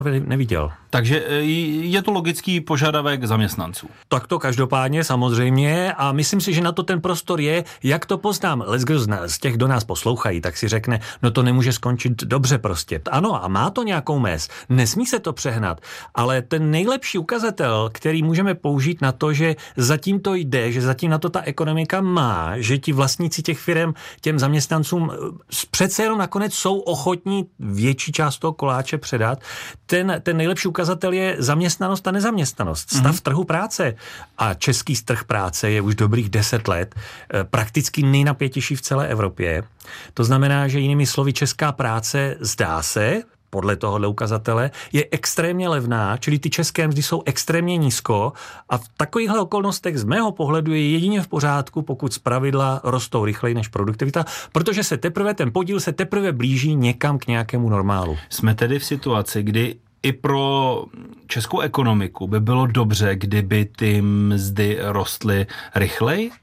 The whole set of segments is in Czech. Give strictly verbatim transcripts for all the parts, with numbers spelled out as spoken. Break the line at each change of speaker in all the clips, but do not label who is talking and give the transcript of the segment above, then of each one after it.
neviděl.
Takže je to logický požadavek zaměstnanců.
Tak to každopádně samozřejmě a myslím si, že na to ten prostor je. Jak to poznám? Leckdo z těch, kdo nás poslouchají, tak si řekne, no to nemůže skončit dobře prostě. Ano, a má to nějakou mez. Nesmí se to přehnat, ale ten nejlepší ukazatel, který můžeme použít na to, že zatím to jde, že zatím na to ta ekonomika má, že ti vlastníci těch firem těm zaměstnancům přece jenom nakonec jsou ochotní větší část toho koláče předat. Ten, ten nejlepší ukazatel je zaměstnanost a nezaměstnanost, stav mm-hmm. trhu práce. A český trh práce je už dobrých deset let prakticky nejnapětější v celé Evropě. To znamená, že jinými slovy česká práce zdá se, podle tohohle ukazatele, je extrémně levná, čili ty české mzdy jsou extrémně nízko a v takovýchhle okolnostech z mého pohledu je jedině v pořádku, pokud zpravidla rostou rychleji než produktivita, protože se teprve ten podíl se teprve blíží někam k nějakému normálu.
Jsme tedy v situaci, kdy i pro českou ekonomiku by bylo dobře, kdyby ty mzdy rostly rychleji?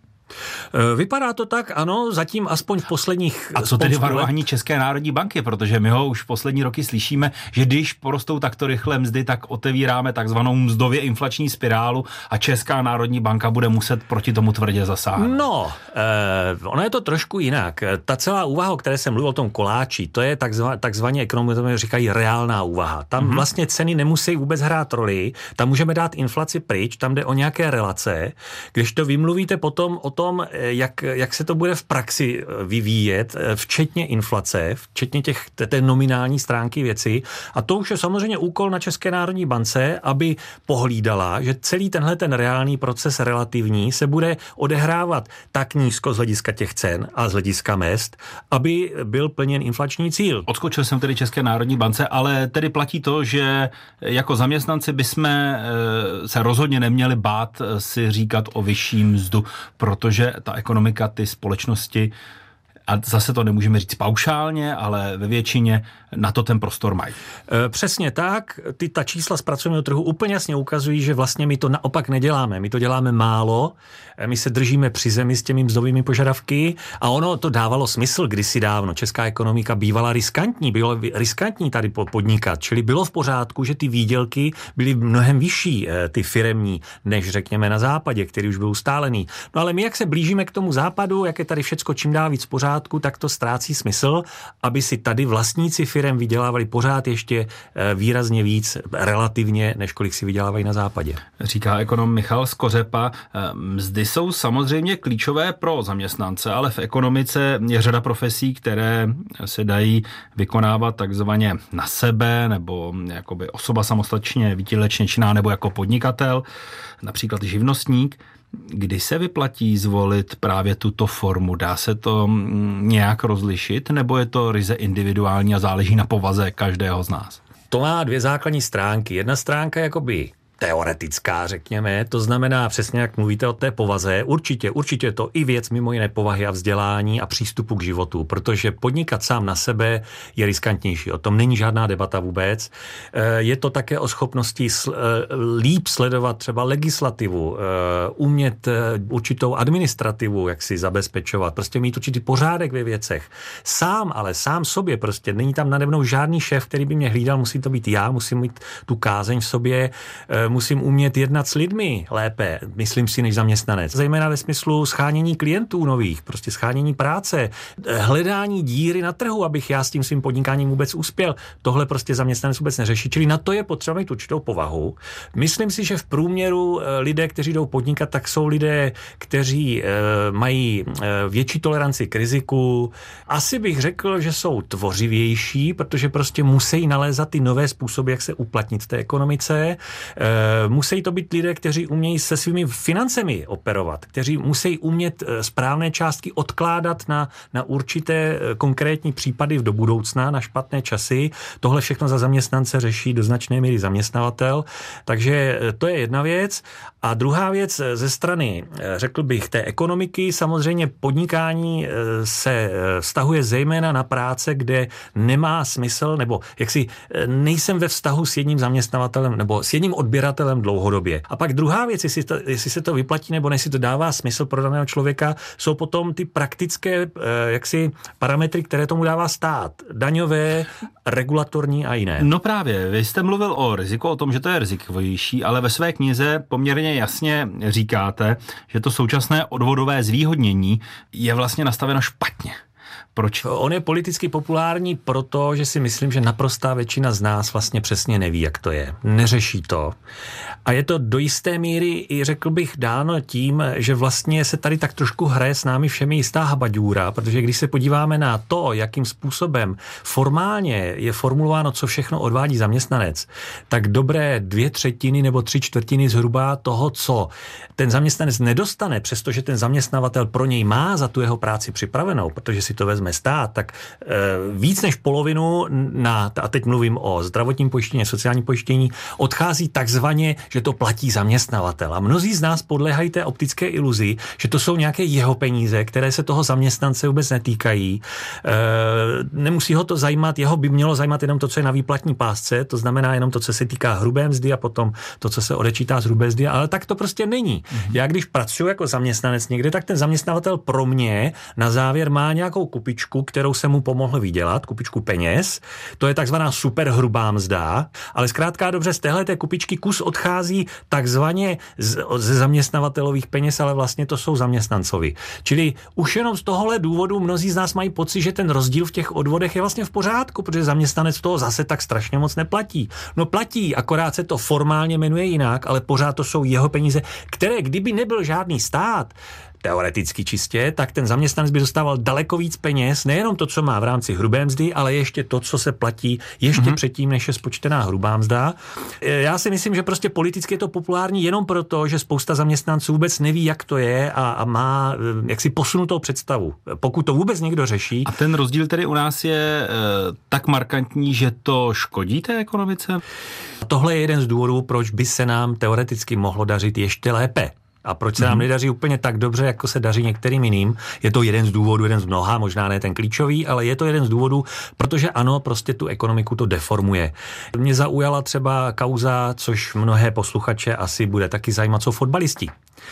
Vypadá to tak, ano, zatím aspoň v posledních...
A co tedy varování České národní banky, protože my ho už poslední roky slyšíme, že když porostou takto rychle mzdy, tak otevíráme takzvanou mzdově inflační spirálu a Česká národní banka bude muset proti tomu tvrdě zasáhnout.
No, eh, ono je to trošku jinak. Ta celá úvaha, o které jsem mluvil o tom koláči, to je takzva, takzvaně ekonomové říkají reálná úvaha. Tam mm-hmm. vlastně ceny nemusí vůbec hrát roli, tam můžeme dát inflaci pryč, tam jde o nějaké relace, když to vymluvíte potom o tom, jak, jak se to bude v praxi vyvíjet, včetně inflace, včetně těch, té nominální stránky věci. A to už je samozřejmě úkol na České národní bance, aby pohlídala, že celý tenhle ten reálný proces relativní se bude odehrávat tak nízko z hlediska těch cen a z hlediska mezd, aby byl plněn inflační cíl.
Odskočil jsem tedy České národní bance, ale tedy platí to, že jako zaměstnanci bychom se rozhodně neměli bát si říkat o vyšší mzdu, protože ta ekonomika, ty společnosti, a zase to nemůžeme říct paušálně, ale ve většině na to ten prostor mají.
Přesně tak. Ty ta čísla z pracovního trhu úplně jasně ukazují, že vlastně my to naopak neděláme. My to děláme málo, my se držíme při zemi s těmi mzdovými požadavky a ono to dávalo smysl kdysi dávno. Česká ekonomika bývala riskantní, bylo riskantní tady podnikat, čili bylo v pořádku, že ty výdělky byly mnohem vyšší, ty firemní, než řekněme na západě, který už byl ustálený. No ale my, jak se blížíme k tomu západu, jak je tady všecko čím dál víc v pořádku, tak to ztrácí smysl, aby si tady vlastníci firem vydělávali pořád ještě výrazně víc relativně, než kolik si vydělávají na západě.
Říká ekonom Michal Skořepa. Mzdy jsou samozřejmě klíčové pro zaměstnance, ale v ekonomice je řada profesí, které se dají vykonávat takzvaně na sebe, nebo jakoby osoba samostatně výdělečně činná, nebo jako podnikatel, například živnostník. Kdy se vyplatí zvolit právě tuto formu? Dá se to nějak rozlišit, nebo je to ryze individuální a záleží na povaze každého z nás?
To má dvě základní stránky. Jedna stránka jakoby teoretická, řekněme, to znamená přesně, jak mluvíte o té povaze, určitě, určitě je to i věc mimo jiné povahy a vzdělání a přístupu k životu, protože podnikat sám na sebe je riskantnější, o tom není žádná debata vůbec. Je to také o schopnosti líp sledovat třeba legislativu, umět určitou administrativu, jak si zabezpečovat, prostě mít určitý pořádek ve věcech. Sám, ale sám sobě prostě, není tam nade mnou žádný šéf, který by mě hlídal, musí to být já, musím mít tu kázeň v sobě, musím umět jednat s lidmi lépe, myslím si, než zaměstnanec. Zejména ve smyslu schánění klientů nových, prostě schánění práce, hledání díry na trhu, abych já s tím svým podnikáním vůbec uspěl. Tohle prostě zaměstnanec vůbec neřeší, čili na to je potřeba mít určitou povahu. Myslím si, že v průměru lidé, kteří jdou podnikat, tak jsou lidé, kteří mají větší toleranci k riziku. Asi bych řekl, že jsou tvořivější, protože prostě musí nalézat ty nové způsoby, jak se uplatnit v té ekonomice. Musí to být lidé, kteří umějí se svými financemi operovat, kteří musí umět správné částky odkládat na, na určité konkrétní případy do budoucna, na špatné časy. Tohle všechno za zaměstnance řeší do značné míry zaměstnavatel. Takže to je jedna věc. A druhá věc ze strany, řekl bych, té ekonomiky, samozřejmě podnikání se vztahuje zejména na práce, kde nemá smysl, nebo jaksi nejsem ve vztahu s jedním zaměstnavatelem, nebo s jedním odběratelem, odběratelem dlouhodobě. A pak druhá věc, jestli, to, jestli se to vyplatí nebo ne, si to dává smysl pro daného člověka, jsou potom ty praktické eh, jaksi parametry, které tomu dává stát. Daňové, regulatorní a jiné.
No právě, vy jste mluvil o riziku, o tom, že to je rizikovější, ale ve své knize poměrně jasně říkáte, že to současné odvodové zvýhodnění je vlastně nastaveno špatně. Proč?
On je politicky populární proto, že si myslím, že naprostá většina z nás vlastně přesně neví, jak to je. Neřeší to. A je to do jisté míry, i řekl bych, dáno tím, že vlastně se tady tak trošku hraje s námi všemi jistá habaďůra, protože když se podíváme na to, jakým způsobem formálně je formulováno, co všechno odvádí zaměstnanec, tak dobré dvě třetiny nebo tři čtvrtiny zhruba toho, co ten zaměstnanec nedostane, přestože ten zaměstnavatel pro něj má za tu jeho práci připravenou, protože si to vezme stát, tak e, víc než polovinu na, a teď mluvím o zdravotním pojištění, sociálním pojištění, odchází takzvaně, že to platí zaměstnavatel. A mnozí z nás podléhají té optické iluzi, že to jsou nějaké jeho peníze, které se toho zaměstnance vůbec netýkají. E, nemusí ho to zajímat, jeho by mělo zajímat jenom to, co je na výplatní pásce, to znamená jenom to, co se týká hrubé mzdy a potom to, co se odečítá z hrubé mzdy, ale tak to prostě není. Mm-hmm. Já když pracuji jako zaměstnanec někde, tak ten zaměstnavatel pro mě na závěr má nějakou kupičku, kterou se mu pomohl vydělat, kupičku peněz. To je takzvaná superhrubá mzda, ale zkrátka dobře z téhleté kupičky kus odchází takzvaně z, ze zaměstnavatelových peněz, ale vlastně to jsou zaměstnancovi. Čili už jenom z tohohle důvodu mnozí z nás mají pocit, že ten rozdíl v těch odvodech je vlastně v pořádku, protože zaměstnanec toho zase tak strašně moc neplatí. No platí, akorát se to formálně jmenuje jinak, ale pořád to jsou jeho peníze, které kdyby nebyl žádný stát, teoreticky čistě, tak ten zaměstnanec by dostával daleko víc peněz, nejenom to, co má v rámci hrubé mzdy, ale ještě to, co se platí ještě mm-hmm. předtím, než je spočtená hrubá mzda. Já si myslím, že prostě politicky je to populární jenom proto, že spousta zaměstnanců vůbec neví, jak to je a, a má jaksi posunutou představu. Pokud to vůbec někdo řeší.
A ten rozdíl tedy u nás je e, tak markantní, že to škodí té ekonomice?
Tohle je jeden z důvodů, proč by se nám teoreticky mohlo dařit ještě lépe. A proč se nám nedaří úplně tak dobře, jako se daří některým jiným. Je to jeden z důvodů, jeden z mnoha, možná ne ten klíčový, ale je to jeden z důvodů, protože ano, prostě tu ekonomiku to deformuje. Mě zaujala třeba kauza, což mnohé posluchače asi bude taky zajímat, jsou fotbalisti.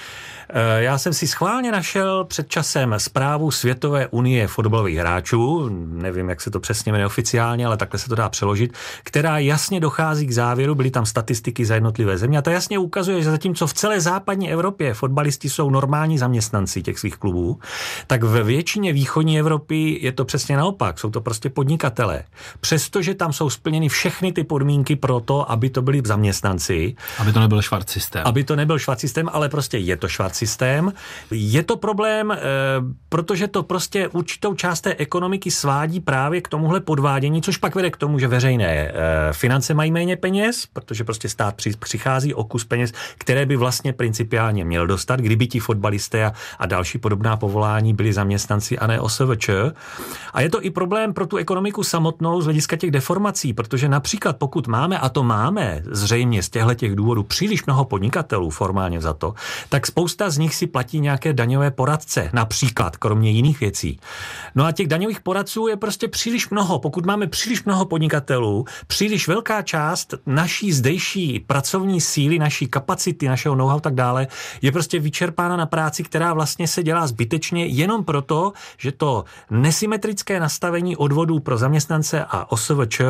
Já jsem si schválně našel před časem zprávu Světové unie fotbalových hráčů, nevím, jak se to přesně jmenuje oficiálně, ale takhle se to dá přeložit, která jasně dochází k závěru, byly tam statistiky za jednotlivé země a ta jasně ukazuje, že zatímco v celé západní Evropě fotbalisti jsou normální zaměstnanci těch svých klubů, tak ve většině východní Evropy je to přesně naopak, jsou to prostě podnikatelé. Přestože tam jsou splněny všechny ty podmínky pro to, aby to byli zaměstnanci.
Aby to nebyl švart systém.
Aby to nebyl švart systém, ale prostě je to švart systém. Je to problém, e, protože to prostě určitou část té ekonomiky svádí právě k tomuhle podvádění, což pak vede k tomu, že veřejné e, finance mají méně peněz, protože prostě stát při, přichází o kus peněz, které by vlastně principiálně měl dostat, kdyby ti fotbalisté a, a další podobná povolání byli zaměstnanci a ne O S V Č. A je to i problém pro tu ekonomiku samotnou z hlediska těch deformací, protože například pokud máme, a to máme zřejmě z těchto těch důvodů příliš mnoho podnikatelů formálně za to, tak spousta z nich si platí nějaké daňové poradce, například, kromě jiných věcí. No a těch daňových poradců je prostě příliš mnoho. Pokud máme příliš mnoho podnikatelů, příliš velká část naší zdejší pracovní síly, naší kapacity, našeho know-how tak dále, je prostě vyčerpána na práci, která vlastně se dělá zbytečně jenom proto, že to nesymetrické nastavení odvodů pro zaměstnance a O S V Č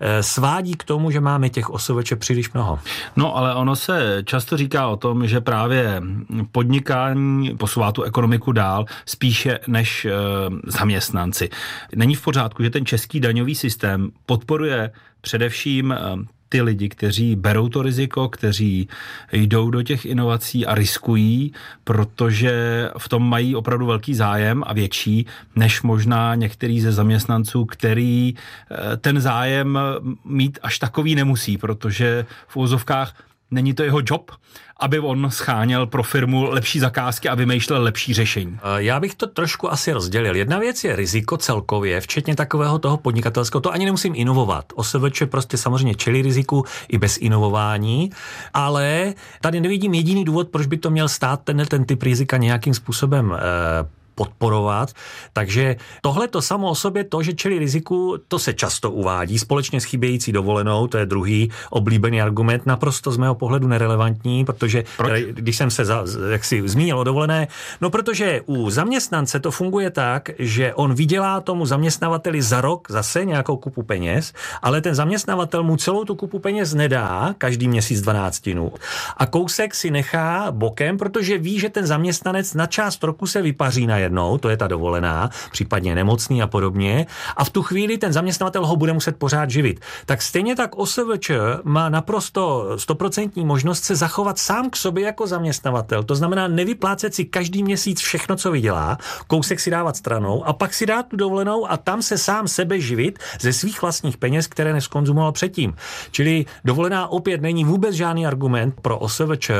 svádí k tomu, že máme těch O S V Č příliš mnoho.
No, ale ono se často říká o tom, že právě podnikání posouvá tu ekonomiku dál spíše než e, zaměstnanci. Není v pořádku, že ten český daňový systém podporuje především e, ty lidi, kteří berou to riziko, kteří jdou do těch inovací a riskují, protože v tom mají opravdu velký zájem a větší, než možná některý ze zaměstnanců, který e, ten zájem mít až takový nemusí, protože v úvozovkách není to jeho job, aby on scháněl pro firmu lepší zakázky a vymýšlel lepší řešení.
Já bych to trošku asi rozdělil. Jedna věc je riziko celkově, včetně takového toho podnikatelského. To ani nemusím inovovat. O S V Č prostě samozřejmě čelí riziku i bez inovování, ale tady nevidím jediný důvod, proč by to měl stát ten, ten typ rizika nějakým způsobem eh, podporovat. Takže tohle to samo o sobě, to, že čelí riziku, to se často uvádí. Společně s chybějící dovolenou, to je druhý oblíbený argument, naprosto z mého pohledu nerelevantní, protože
Proč?
když jsem se za, jak si zmínil o dovolené, no protože u zaměstnance to funguje tak, že on vydělá tomu zaměstnavateli za rok zase nějakou kupu peněz, ale ten zaměstnavatel mu celou tu kupu peněz nedá každý měsíc dvanáctinu. A kousek si nechá bokem, protože ví, že ten zaměstnanec na část roku se vypaří najednou, to je ta dovolená, případně nemocný a podobně, a v tu chvíli ten zaměstnavatel ho bude muset pořád živit. Tak stejně tak O S V Č má naprosto stoprocentní možnost se zachovat sám k sobě jako zaměstnavatel. To znamená nevyplácet si každý měsíc všechno, co vydělá, kousek si dávat stranou a pak si dát tu dovolenou a tam se sám sebe živit ze svých vlastních peněz, které neskonzumoval předtím. Čili dovolená opět není vůbec žádný argument pro O S V Č.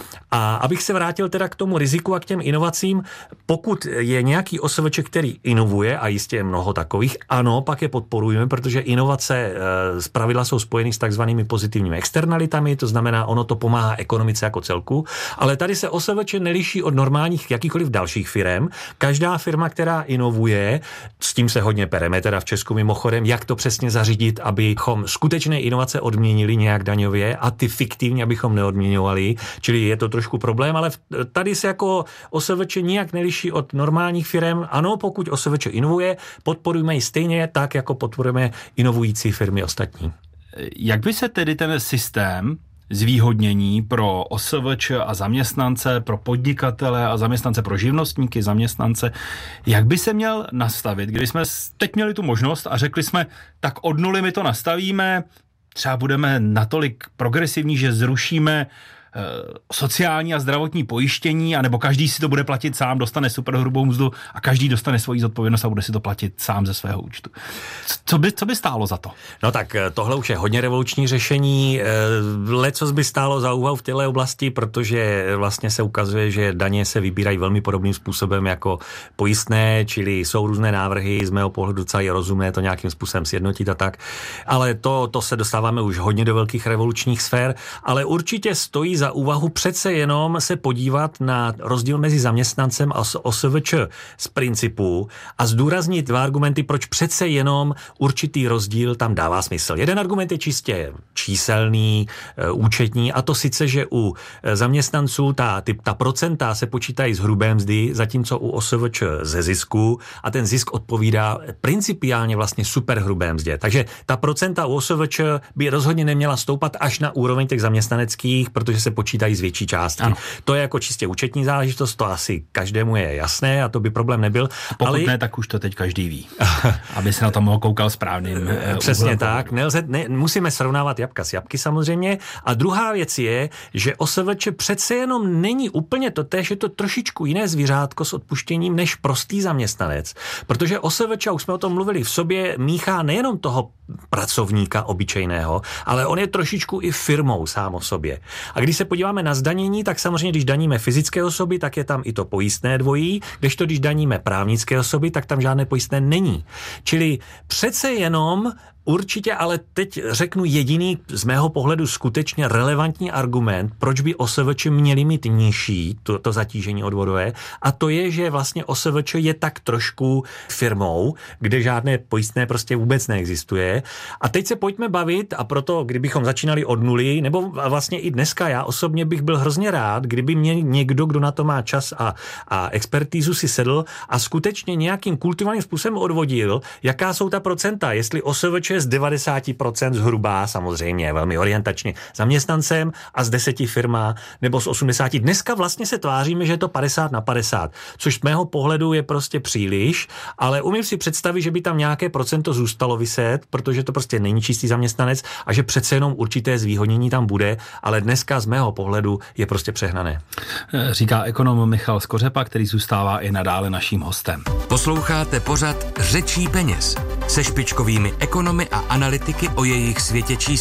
A abych se vrátil teda k tomu riziku a k těm inovacím, pokud je nějaký O S V Č, který inovuje, a jistě je mnoho takových, ano, pak je podporujeme, protože inovace z pravidla jsou spojeny s takzvanými pozitivními externalitami, to znamená, ono to pomáhá ekonomice jako celku, ale tady se O S V Č neliší od normálních jakýchkoliv dalších firem. Každá firma, která inovuje, s tím se hodně pereme teda v Česku mimochodem, jak to přesně zařídit, abychom skutečné inovace odměnili nějak daňově a ty fiktivně, abychom neodměňovali, čili je to trošku problém, ale tady se jako O S V Č nijak neliší od normálních firem. Ano, pokud O S V Č inovuje, podporujeme ji stejně tak, jako podporujeme inovující firmy ostatní.
Jak by se tedy ten systém zvýhodnění pro O S V Č a zaměstnance, pro podnikatele a zaměstnance, pro živnostníky, zaměstnance, jak by se měl nastavit, když jsme teď měli tu možnost a řekli jsme, tak od nuly my to nastavíme, třeba budeme natolik progresivní, že zrušíme sociální a zdravotní pojištění, anebo každý si to bude platit sám, dostane superhrubou mzdu a každý dostane svoji zodpovědnost a bude si to platit sám ze svého účtu. Co by, co by stálo za to?
No tak tohle už je hodně revoluční řešení. Lecos by stálo za úvahu v této oblasti, protože vlastně se ukazuje, že daně se vybírají velmi podobným způsobem jako pojistné, čili jsou různé návrhy, z mého pohledu docela je rozumné to nějakým způsobem sjednotit a tak. Ale to, to se dostáváme už hodně do velkých revolučních sfér, ale určitě stojí za úvahu přece jenom se podívat na rozdíl mezi zaměstnancem a O S V Č z principu a zdůraznit dva argumenty, proč přece jenom určitý rozdíl tam dává smysl. Jeden argument je čistě číselný, účetní, a to sice, že u zaměstnanců ta, ty, ta procenta se počítají z hrubé mzdy, zatímco u O S V Č ze zisku a ten zisk odpovídá principiálně vlastně superhrubé mzdě. Takže ta procenta u O S V Č by rozhodně neměla stoupat až na úroveň těch zaměstnaneckých, protože se počítají z větší částky. Ano. To je jako čistě účetní záležitost, to asi každému je jasné a to by problém nebyl.
A pokud
ale...
ne, tak už to teď každý ví. Aby se na to mohl koukal správným.
Přesně tak. Nelze, ne, musíme srovnávat jabka s jabky samozřejmě. A druhá věc je, že O S V Č přece jenom není úplně totéž, je to trošičku jiné zvířátko s odpuštěním než prostý zaměstnanec. Protože O S V Č, už jsme o tom mluvili, v sobě míchá nejenom toho pracovníka obyčejného, ale on je trošičku i firmou sám o sobě. A když se podíváme na zdanění, tak samozřejmě, když daníme fyzické osoby, tak je tam i to pojistné dvojí, kdežto když daníme právnické osoby, tak tam žádné pojistné není. Čili přece jenom určitě, ale teď řeknu jediný z mého pohledu skutečně relevantní argument, proč by O S V Č měli mít nižší to, to zatížení odvodové, a to je, že vlastně O S V Č je tak trošku firmou, kde žádné pojistné prostě vůbec neexistuje. A teď se pojďme bavit, a proto, kdybychom začínali od nuly, nebo vlastně i dneska, já osobně bych byl hrozně rád, kdyby mě někdo, kdo na to má čas a, a expertízu, si sedl a skutečně nějakým kultivovaným způsobem odvodil, jaká jsou ta procenta, jestli O S V Č z devadesát procent zhruba, samozřejmě velmi orientačně, zaměstnancem a z deseti firma, nebo z osmdesáti. Dneska vlastně se tváříme, že je to padesát na padesát, což z mého pohledu je prostě příliš, ale umím si představit, že by tam nějaké procento zůstalo viset, protože to prostě není čistý zaměstnanec a že přece jenom určité zvýhodnění tam bude, ale dneska z mého pohledu je prostě přehnané.
Říká ekonom Michal Skořepa, který zůstává i nadále naším hostem.
Posloucháte pořad Řečí peněz se špičkovými ekonomy a analytiky o jejich světě čísel.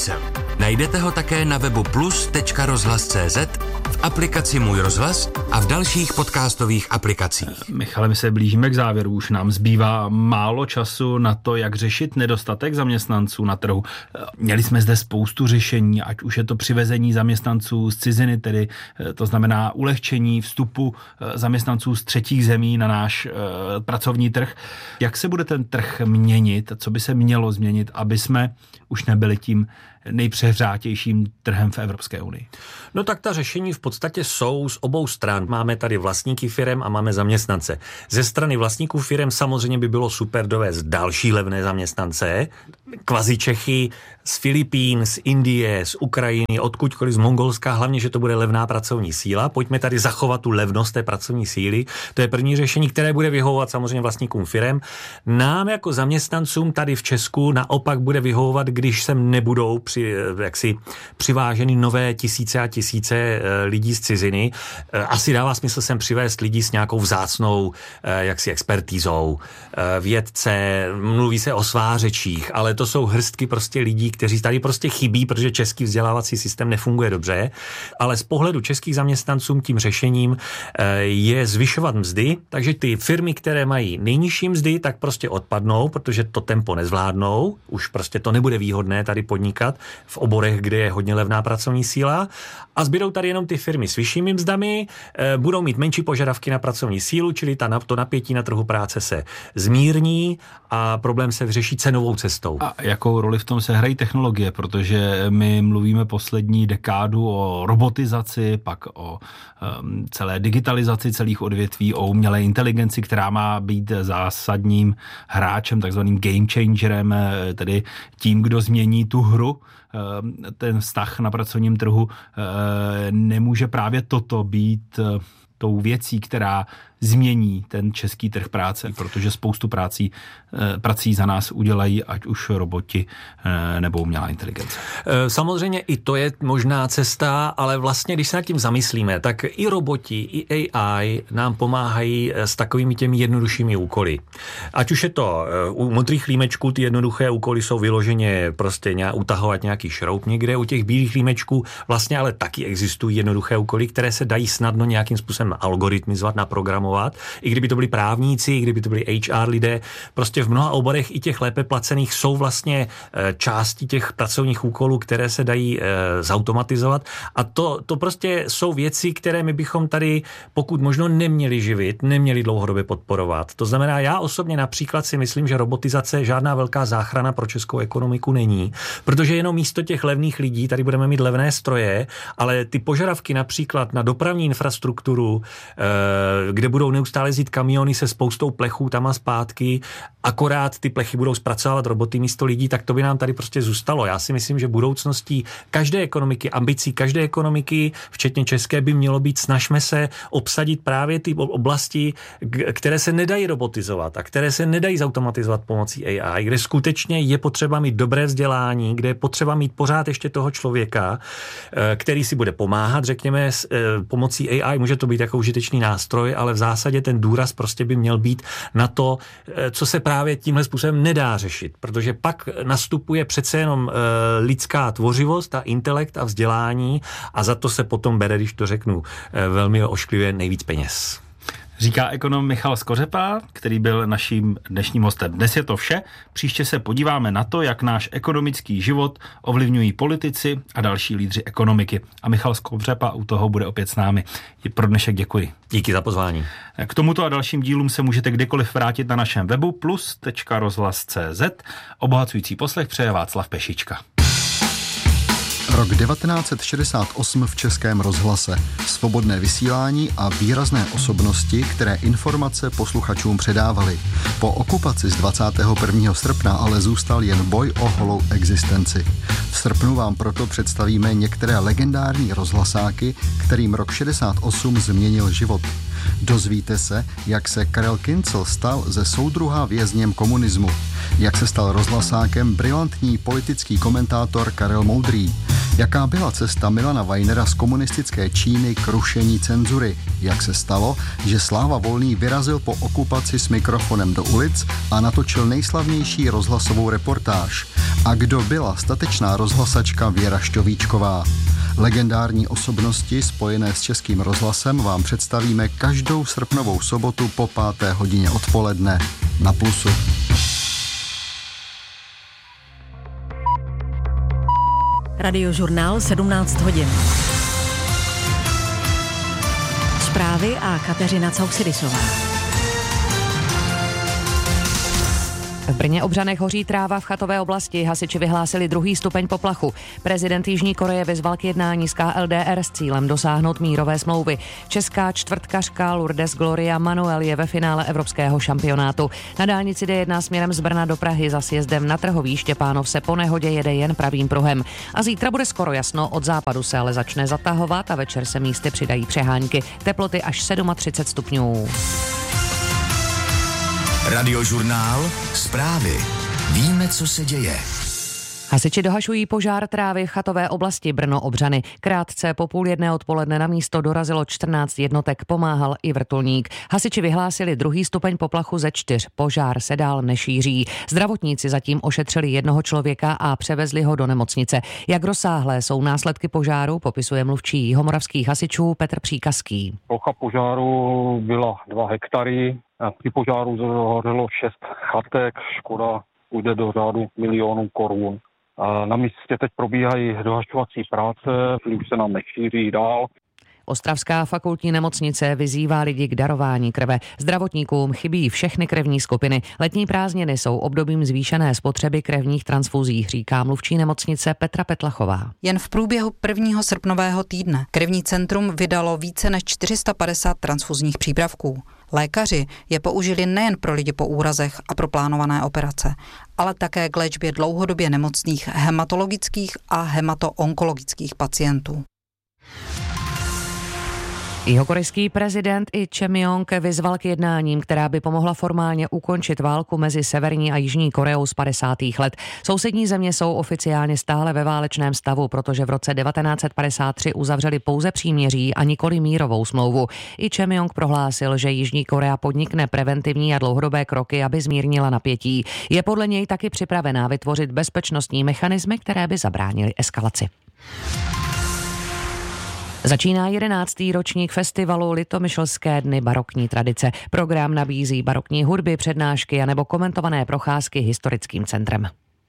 Najdete ho také na webu plus tečka rozhlas tečka cé zet, v aplikaci Můj rozhlas a v dalších podcastových aplikacích.
Michale, my se blížíme k závěru, už nám zbývá málo času na to, jak řešit nedostatek zaměstnanců na trhu. Měli jsme zde spoustu řešení, ať už je to přivezení zaměstnanců z ciziny, tedy to znamená ulehčení vstupu zaměstnanců z třetích zemí na náš uh, pracovní trh. Jak se bude ten trh měnit, co by se mělo změnit, aby jsme už nebyli tím nejpřehřátějším trhem v Evropské unii?
No tak ta řešení v podstatě jsou z obou stran. Máme tady vlastníky firem a máme zaměstnance. Ze strany vlastníků firem samozřejmě by bylo super dovést další levné zaměstnance, kvazi Čechy z Filipín, z Indie, z Ukrajiny, odkudkoliv z Mongolska, hlavně, že to bude levná pracovní síla. Pojďme tady zachovat tu levnost té pracovní síly. To je první řešení, které bude vyhovovat samozřejmě vlastníkům firem. Nám jako zaměstnancům tady v Česku naopak bude vyhovovat, když sem nebudou při, jaksi, přiváženy nové tisíce a tisíce lidí z ciziny. Asi dává smysl sem přivést lidi s nějakou vzácnou jaksi expertízou, vědce, mluví se o svářečích, ale to jsou hrstky prostě lidí, kteří tady prostě chybí, protože český vzdělávací systém nefunguje dobře, ale z pohledu českých zaměstnanců tím řešením je zvyšovat mzdy, takže ty firmy, které mají nejnižší mzdy, tak prostě odpadnou, protože to tempo nezvládnou, už prostě to nebude výhodné tady podnikat v oborech, kde je hodně levná pracovní síla a zbydou tady jenom ty firmy s vyššími mzdami, budou mít menší požadavky na pracovní sílu, čili ta, to napětí na trhu práce se zmírní a problém se vyřeší cenovou cestou.
A jakou roli v tom se hrají technologie, protože my mluvíme poslední dekádu o robotizaci, pak o um, celé digitalizaci celých odvětví, o umělé inteligenci, která má být zásadním hráčem, takzvaným game changerem, tedy tím, kdo změní tu hru, ten vztah na pracovním trhu. Nemůže právě toto být tou věcí, která změní ten český trh práce, protože spoustu prací, prací za nás udělají ať už roboti nebo umělá inteligence.
Samozřejmě i to je možná cesta, ale vlastně, když se nad tím zamyslíme, tak i roboti, i A I nám pomáhají s takovými těmi jednoduššími úkoly. Ať už je to u modrých límečků, ty jednoduché úkoly jsou vyloženě prostě nějak, utahovat nějaký šroub někde, u těch bílých límečků vlastně ale taky existují jednoduché úkoly, které se dají snadno nějakým způsobem algoritmizovat, naprogramovat. I kdyby to byli právníci, i kdyby to byli H R lidé, prostě v mnoha oborech i těch lépe placených jsou vlastně části těch pracovních úkolů, které se dají zautomatizovat a to, to prostě jsou věci, které my bychom tady pokud možno neměli živit, neměli dlouhodobě podporovat. To znamená, já osobně například si myslím, že robotizace žádná velká záchrana pro českou ekonomiku není, protože jenom místo těch levných lidí tady budeme mít levné stroje, ale ty požadavky například na dopravní infrastrukturu, kde budou neustále jezdit kamiony se spoustou plechů tam a zpátky, akorát ty plechy budou zpracovávat roboty místo lidí, tak to by nám tady prostě zůstalo. Já si myslím, že budoucností každé ekonomiky, ambicí každé ekonomiky, včetně české, by mělo být, snažme se obsadit právě ty oblasti, které se nedají robotizovat a které se nedají zautomatizovat pomocí A I, kde skutečně je potřeba mít dobré vzdělání, kde je potřeba mít pořád ještě toho člověka, který si bude pomáhat, řekněme, pomocí A I. Může to být jako užitečný nástroj, ale v zásadě ten důraz prostě by měl být na to, co se právě tímhle způsobem nedá řešit, protože pak nastupuje přece jenom e, lidská tvořivost a intelekt a vzdělání a za to se potom bere, když to řeknu e, velmi ošklivě, nejvíc peněz.
Říká ekonom Michal Skořepa, který byl naším dnešním hostem. Dnes je to vše. Příště se podíváme na to, jak náš ekonomický život ovlivňují politici a další lídři ekonomiky. A Michal Skořepa u toho bude opět s námi. Pro dnešek děkuji.
Díky za pozvání.
K tomuto a dalším dílům se můžete kdykoliv vrátit na našem webu plus tečka rozhlas tečka cé zet. Obohacující poslech přeje Václav Pešička.
Rok devatenáct set šedesát osm v Českém rozhlase. Svobodné vysílání a výrazné osobnosti, které informace posluchačům předávaly. Po okupaci z dvacátého prvního srpna ale zůstal jen boj o holou existenci. V srpnu vám proto představíme některé legendární rozhlasáky, kterým rok šedesát osm změnil život. Dozvíte se, jak se Karel Kincl stal ze soudruha vězněm komunismu, jak se stal rozhlasákem brilantní politický komentátor Karel Moudrý, Jaká byla cesta Milana Weinera z komunistické Číny k rušení cenzury? Jak se stalo, že Sláva Volný vyrazil po okupaci s mikrofonem do ulic a natočil nejslavnější rozhlasovou reportáž? A kdo byla statečná rozhlasačka Věra Šťovíčková? Legendární osobnosti spojené s Českým rozhlasem vám představíme každou srpnovou sobotu po páté hodině odpoledne na Plusu.
Radiožurnál sedmnáct hodin. Zprávy a Kateřina Causidisová.
V Brně Obřanech hoří tráva v chatové oblasti. Hasiči vyhlásili druhý stupeň poplachu. Prezident Jižní Koreje vyzval k jednání s K L D R s cílem dosáhnout mírové smlouvy. Česká čtvrtkařka Lourdes Gloria Manuel je ve finále evropského šampionátu. Na dálnici D jedna směrem z Brna do Prahy za sjezdem na Trhový Štěpánov se po nehodě jede jen pravým pruhem. A zítra bude skoro jasno, od západu se ale začne zatahovat a večer se místy přidají přehánky. Teploty až třicet sedm stupňů.
Radiožurnál, zprávy. Víme, co se děje.
Hasiči dohašují požár trávy v chatové oblasti Brno Obřany. Krátce po půl jedné odpoledne na místo dorazilo čtrnáct jednotek, pomáhal i vrtulník. Hasiči vyhlásili druhý stupeň poplachu ze čtyř. Požár se dál nešíří. Zdravotníci zatím ošetřili jednoho člověka a převezli ho do nemocnice. Jak rozsáhlé jsou následky požáru, popisuje mluvčí jihomoravských hasičů Petr Příkazký.
Plocha požáru byla dva hektary. Při požáru zahořelo šest chatek, škoda půjde do řádu milionů korun. Na místě teď probíhají dohašťovací práce, už se nám nešíří dál.
Ostravská fakultní nemocnice vyzývá lidi k darování krve. Zdravotníkům chybí všechny krevní skupiny. Letní prázdniny jsou obdobím zvýšené spotřeby krevních transfuzí, říká mluvčí nemocnice Petra Petlachová.
Jen v průběhu prvního srpnového týdne Krevní centrum vydalo více než čtyři sta padesát transfuzních přípravků. Lékaři je použili nejen pro lidi po úrazech a pro plánované operace, ale také k léčbě dlouhodobě nemocných hematologických a hematoonkologických pacientů.
Jihokorejský prezident i Choi Myong vyzval k jednáním, která by pomohla formálně ukončit válku mezi Severní a Jižní Koreou z padesátých let. Sousední země jsou oficiálně stále ve válečném stavu, protože v roce devatenáct set padesát tři uzavřeli pouze příměří a nikoli mírovou smlouvu. I Choi Myong prohlásil, že Jižní Korea podnikne preventivní a dlouhodobé kroky, aby zmírnila napětí. Je podle něj taky připravená vytvořit bezpečnostní mechanismy, které by zabránily eskalaci. Začíná jedenáctý ročník festivalu Litomyšlské dny barokní tradice. Program nabízí barokní hudby, přednášky a nebo komentované procházky historickým centrem.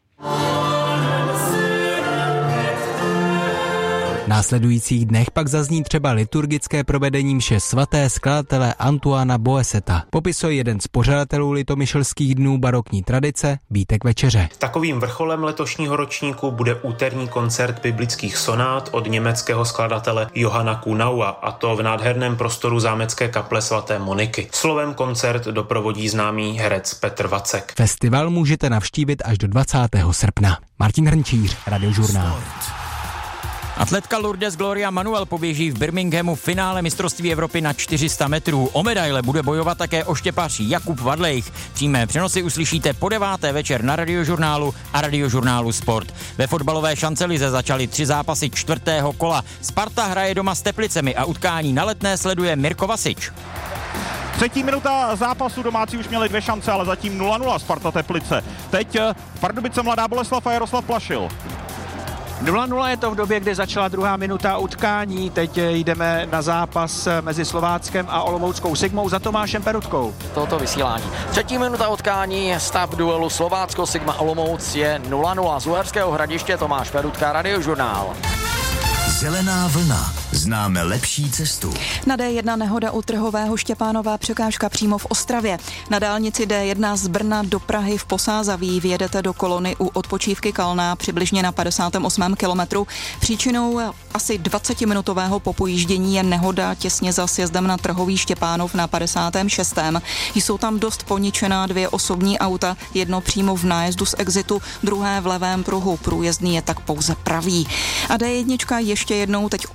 V následujících dnech pak zazní třeba liturgické provedení mše svaté skladatele Antoána Boeseta. Popisuje jeden z pořadatelů Litomyšlských dnů barokní tradice Vítek Večeře.
Takovým vrcholem letošního ročníku bude úterní koncert biblických sonát od německého skladatele Johana Kunaua, a to v nádherném prostoru zámecké kaple svaté Moniky. Slovem koncert doprovodí známý herec Petr Vacek.
Festival můžete navštívit až do dvacátého srpna. Martin Hrnčíř, Radiožurnál.
Atletka Lourdes Gloria Manuel poběží v Birminghamu v finále mistrovství Evropy na čtyři sta metrů. O medaile bude bojovat také oštěpař Jakub Vadlejch. Přímé přenosy uslyšíte po deváté večer na Radiožurnálu a Radiožurnálu Sport. Ve fotbalové šancelize začaly tři zápasy čtvrtého kola. Sparta hraje doma s Teplicemi a utkání na Letné sleduje Mirko Vasič.
Třetí minuta zápasu, domácí už měli dvě šance, ale zatím nula nula Sparta Teplice. Teď Pardubice Mladá Boleslav a Jaroslav Plašil.
nula nula je to v době, kdy začala druhá minuta utkání. Teď jdeme na zápas mezi Slováckem a Olomouckou Sigmou za Tomášem Perutkou.
Toto vysílání. Třetí minuta utkání, stav duelu Slovácko Sigma Olomouc je nula nula. Z Uherského Hradiště Tomáš Perutka, Radiožurnál.
Zelená vlna. Známe lepší cestu.
Na D jedna nehoda u Trhového Štěpánova, překážka přímo v Ostravě. Na dálnici D jedna z Brna do Prahy v Posázaví vyjedete do kolony u odpočívky Kalná přibližně na padesátém osmém kilometru. Příčinou asi dvacetiminutového popojíždění je nehoda těsně za sjezdem na Trhový Štěpánov na padesátém šestém Jsou tam dost poničená dvě osobní auta, jedno přímo v nájezdu z exitu, druhé v levém pruhu. Průjezdný je tak pouze pravý. A D jedna ještě jednou teď Ostrava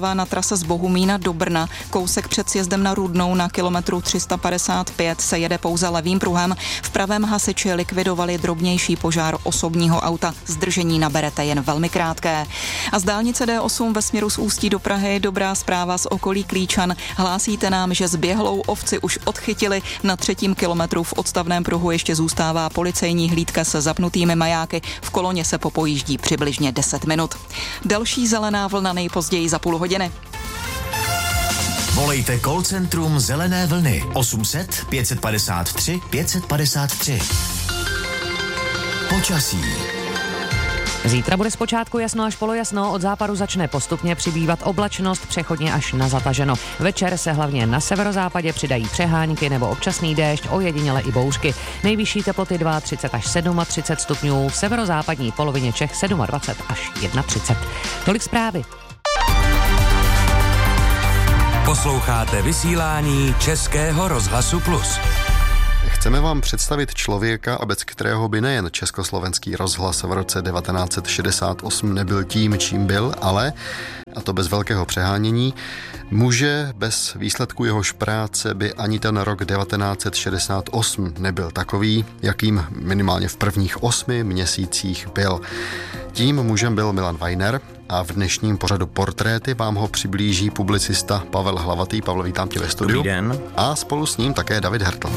zejména na trase z Bohumína do Brna. Kousek před sjezdem na Rudnou na kilometru tři sta padesát pět se jede pouze levým pruhem. V pravém hasiči likvidovali drobnější požár osobního auta. Zdržení naberete jen velmi krátké. A z dálnice D osm ve směru z Ústí do Prahy dobrá zpráva z okolí Klíčan. Hlásíte nám, že zběhlou ovci už odchytili. Na třetím kilometru v odstavném pruhu ještě zůstává policejní hlídka se zapnutými majáky. V koloně se popojíždí přibližně deset minut. Další zelená vlna nejpozději za půl hodiny.
Volejte call centrum Zelené vlny osm set pět padesát tři pět padesát tři. Počasí.
Zítra bude zpočátku jasno až polojasno, od západu začne postupně přibývat oblačnost, přechodně až na zataženo. Večer se hlavně na severozápadě přidají přehánky nebo občasný déšť, ojediněle i bouřky. Nejvyšší teploty třicet dva až třicet sedm stupňů, v severozápadní polovině Čech dvacet sedm až třicet jedna. Tolik zprávy.
Posloucháte vysílání Českého rozhlasu Plus.
Chceme vám představit člověka, a bez kterého by nejen Československý rozhlas v roce devatenáct set šedesát osm nebyl tím, čím byl, ale, a to bez velkého přehánění, muže, bez výsledku jehož práce by ani ten rok devatenáct set šedesát osm nebyl takový, jakým minimálně v prvních osmi měsících byl. Tím mužem byl Milan Vajner a v dnešním pořadu Portréty vám ho přiblíží publicista Pavel Hlavatý. Pavel, vítám tě ve studiu.
Dobrý den.
A spolu s ním také David Hertl.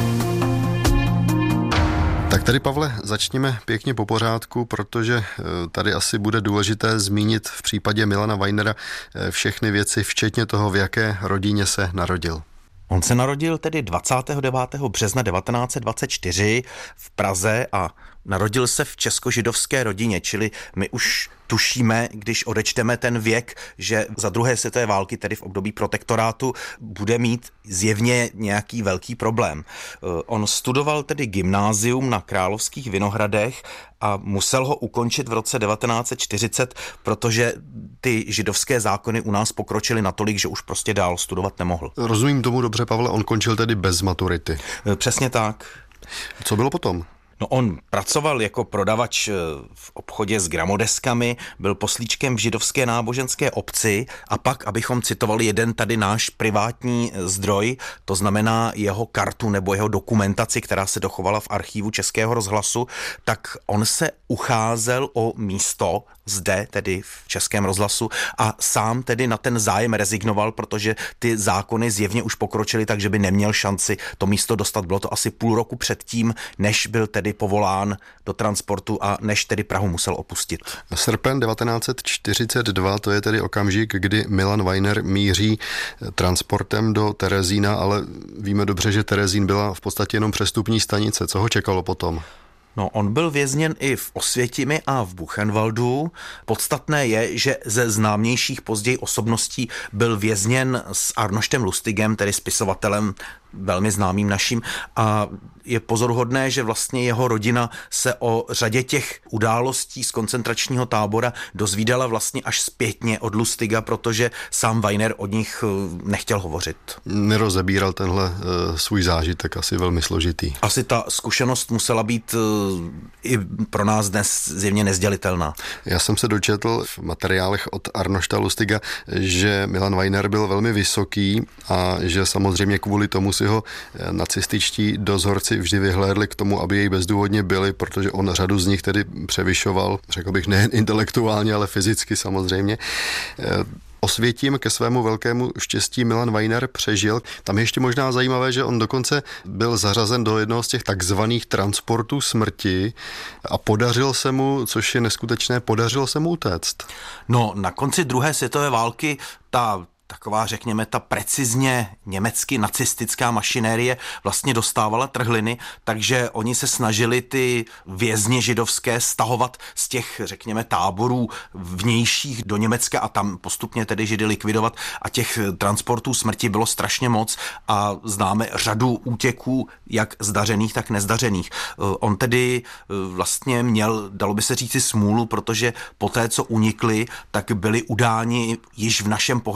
Tak tady, Pavle, začněme pěkně po pořádku, protože tady asi bude důležité zmínit v případě Milana Vajnera všechny věci, včetně toho, v jaké rodině se narodil.
On se narodil tedy dvacátého devátého března devatenáct set dvacet čtyři v Praze a narodil se v česko-židovské rodině, čili my už tušíme, když odečteme ten věk, že za druhé světové války, tedy v období protektorátu, bude mít zjevně nějaký velký problém. On studoval tedy gymnázium na Královských Vinohradech a musel ho ukončit v roce devatenáct set čtyřicet, protože ty židovské zákony u nás pokročily natolik, že už prostě dál studovat nemohl.
Rozumím tomu dobře, Pavle, on končil tedy bez maturity.
Přesně tak.
Co bylo potom?
No, on pracoval jako prodavač v obchodě s gramodeskami, byl poslíčkem v židovské náboženské obci a pak, abychom citovali jeden tady náš privátní zdroj, to znamená jeho kartu nebo jeho dokumentaci, která se dochovala v archívu Českého rozhlasu, tak on se ucházel o místo zde, tedy v Českém rozhlasu, a sám tedy na ten zájem rezignoval, protože ty zákony zjevně už pokročily, takže by neměl šanci to místo dostat. Bylo to asi půl roku předtím, než byl tedy povolán do transportu a než tedy Prahu musel opustit.
Srpen devatenáct set čtyřicet dva, to je tedy okamžik, kdy Milan Vajner míří transportem do Terezína, ale víme dobře, že Terezín byla v podstatě jenom přestupní stanice. Co ho čekalo potom?
No, on byl vězněn i v Osvětimi a v Buchenwaldu. Podstatné je, že ze známějších později osobností byl vězněn s Arnoštem Lustigem, tedy spisovatelem velmi známým naším, a je pozoruhodné, že vlastně jeho rodina se o řadě těch událostí z koncentračního tábora dozvídala vlastně až zpětně od Lustiga, protože sám Vajner od nich nechtěl hovořit.
Nerozebíral tenhle uh, svůj zážitek, asi velmi složitý.
Asi ta zkušenost musela být uh, i pro nás dnes zjevně nezdělitelná.
Já jsem se dočetl v materiálech od Arnošta Lustiga, že Milan Vajner byl velmi vysoký a že samozřejmě kvůli tomu si ho nacističtí dozorci vždy vyhlédli k tomu, aby jej bezdůvodně byli, protože on řadu z nich tedy převyšoval, řekl bych nejen intelektuálně, ale fyzicky samozřejmě. Osvětím ke svému velkému štěstí Milan Vajner přežil. Tam je ještě možná zajímavé, že on dokonce byl zařazen do jednoho z těch takzvaných transportů smrti a podařil se mu, což je neskutečné, podařilo se mu utéct.
No, na konci druhé světové války ta taková, řekněme, ta precizně německy nacistická mašinérie vlastně dostávala trhliny, takže oni se snažili ty vězně židovské stahovat z těch, řekněme, táborů vnějších do Německa a tam postupně tedy Židy likvidovat a těch transportů smrti bylo strašně moc a známe řadu útěků, jak zdařených, tak nezdařených. On tedy vlastně měl, dalo by se říci, smůlu, protože poté, co unikli, tak byli udáni již v našem pohraničí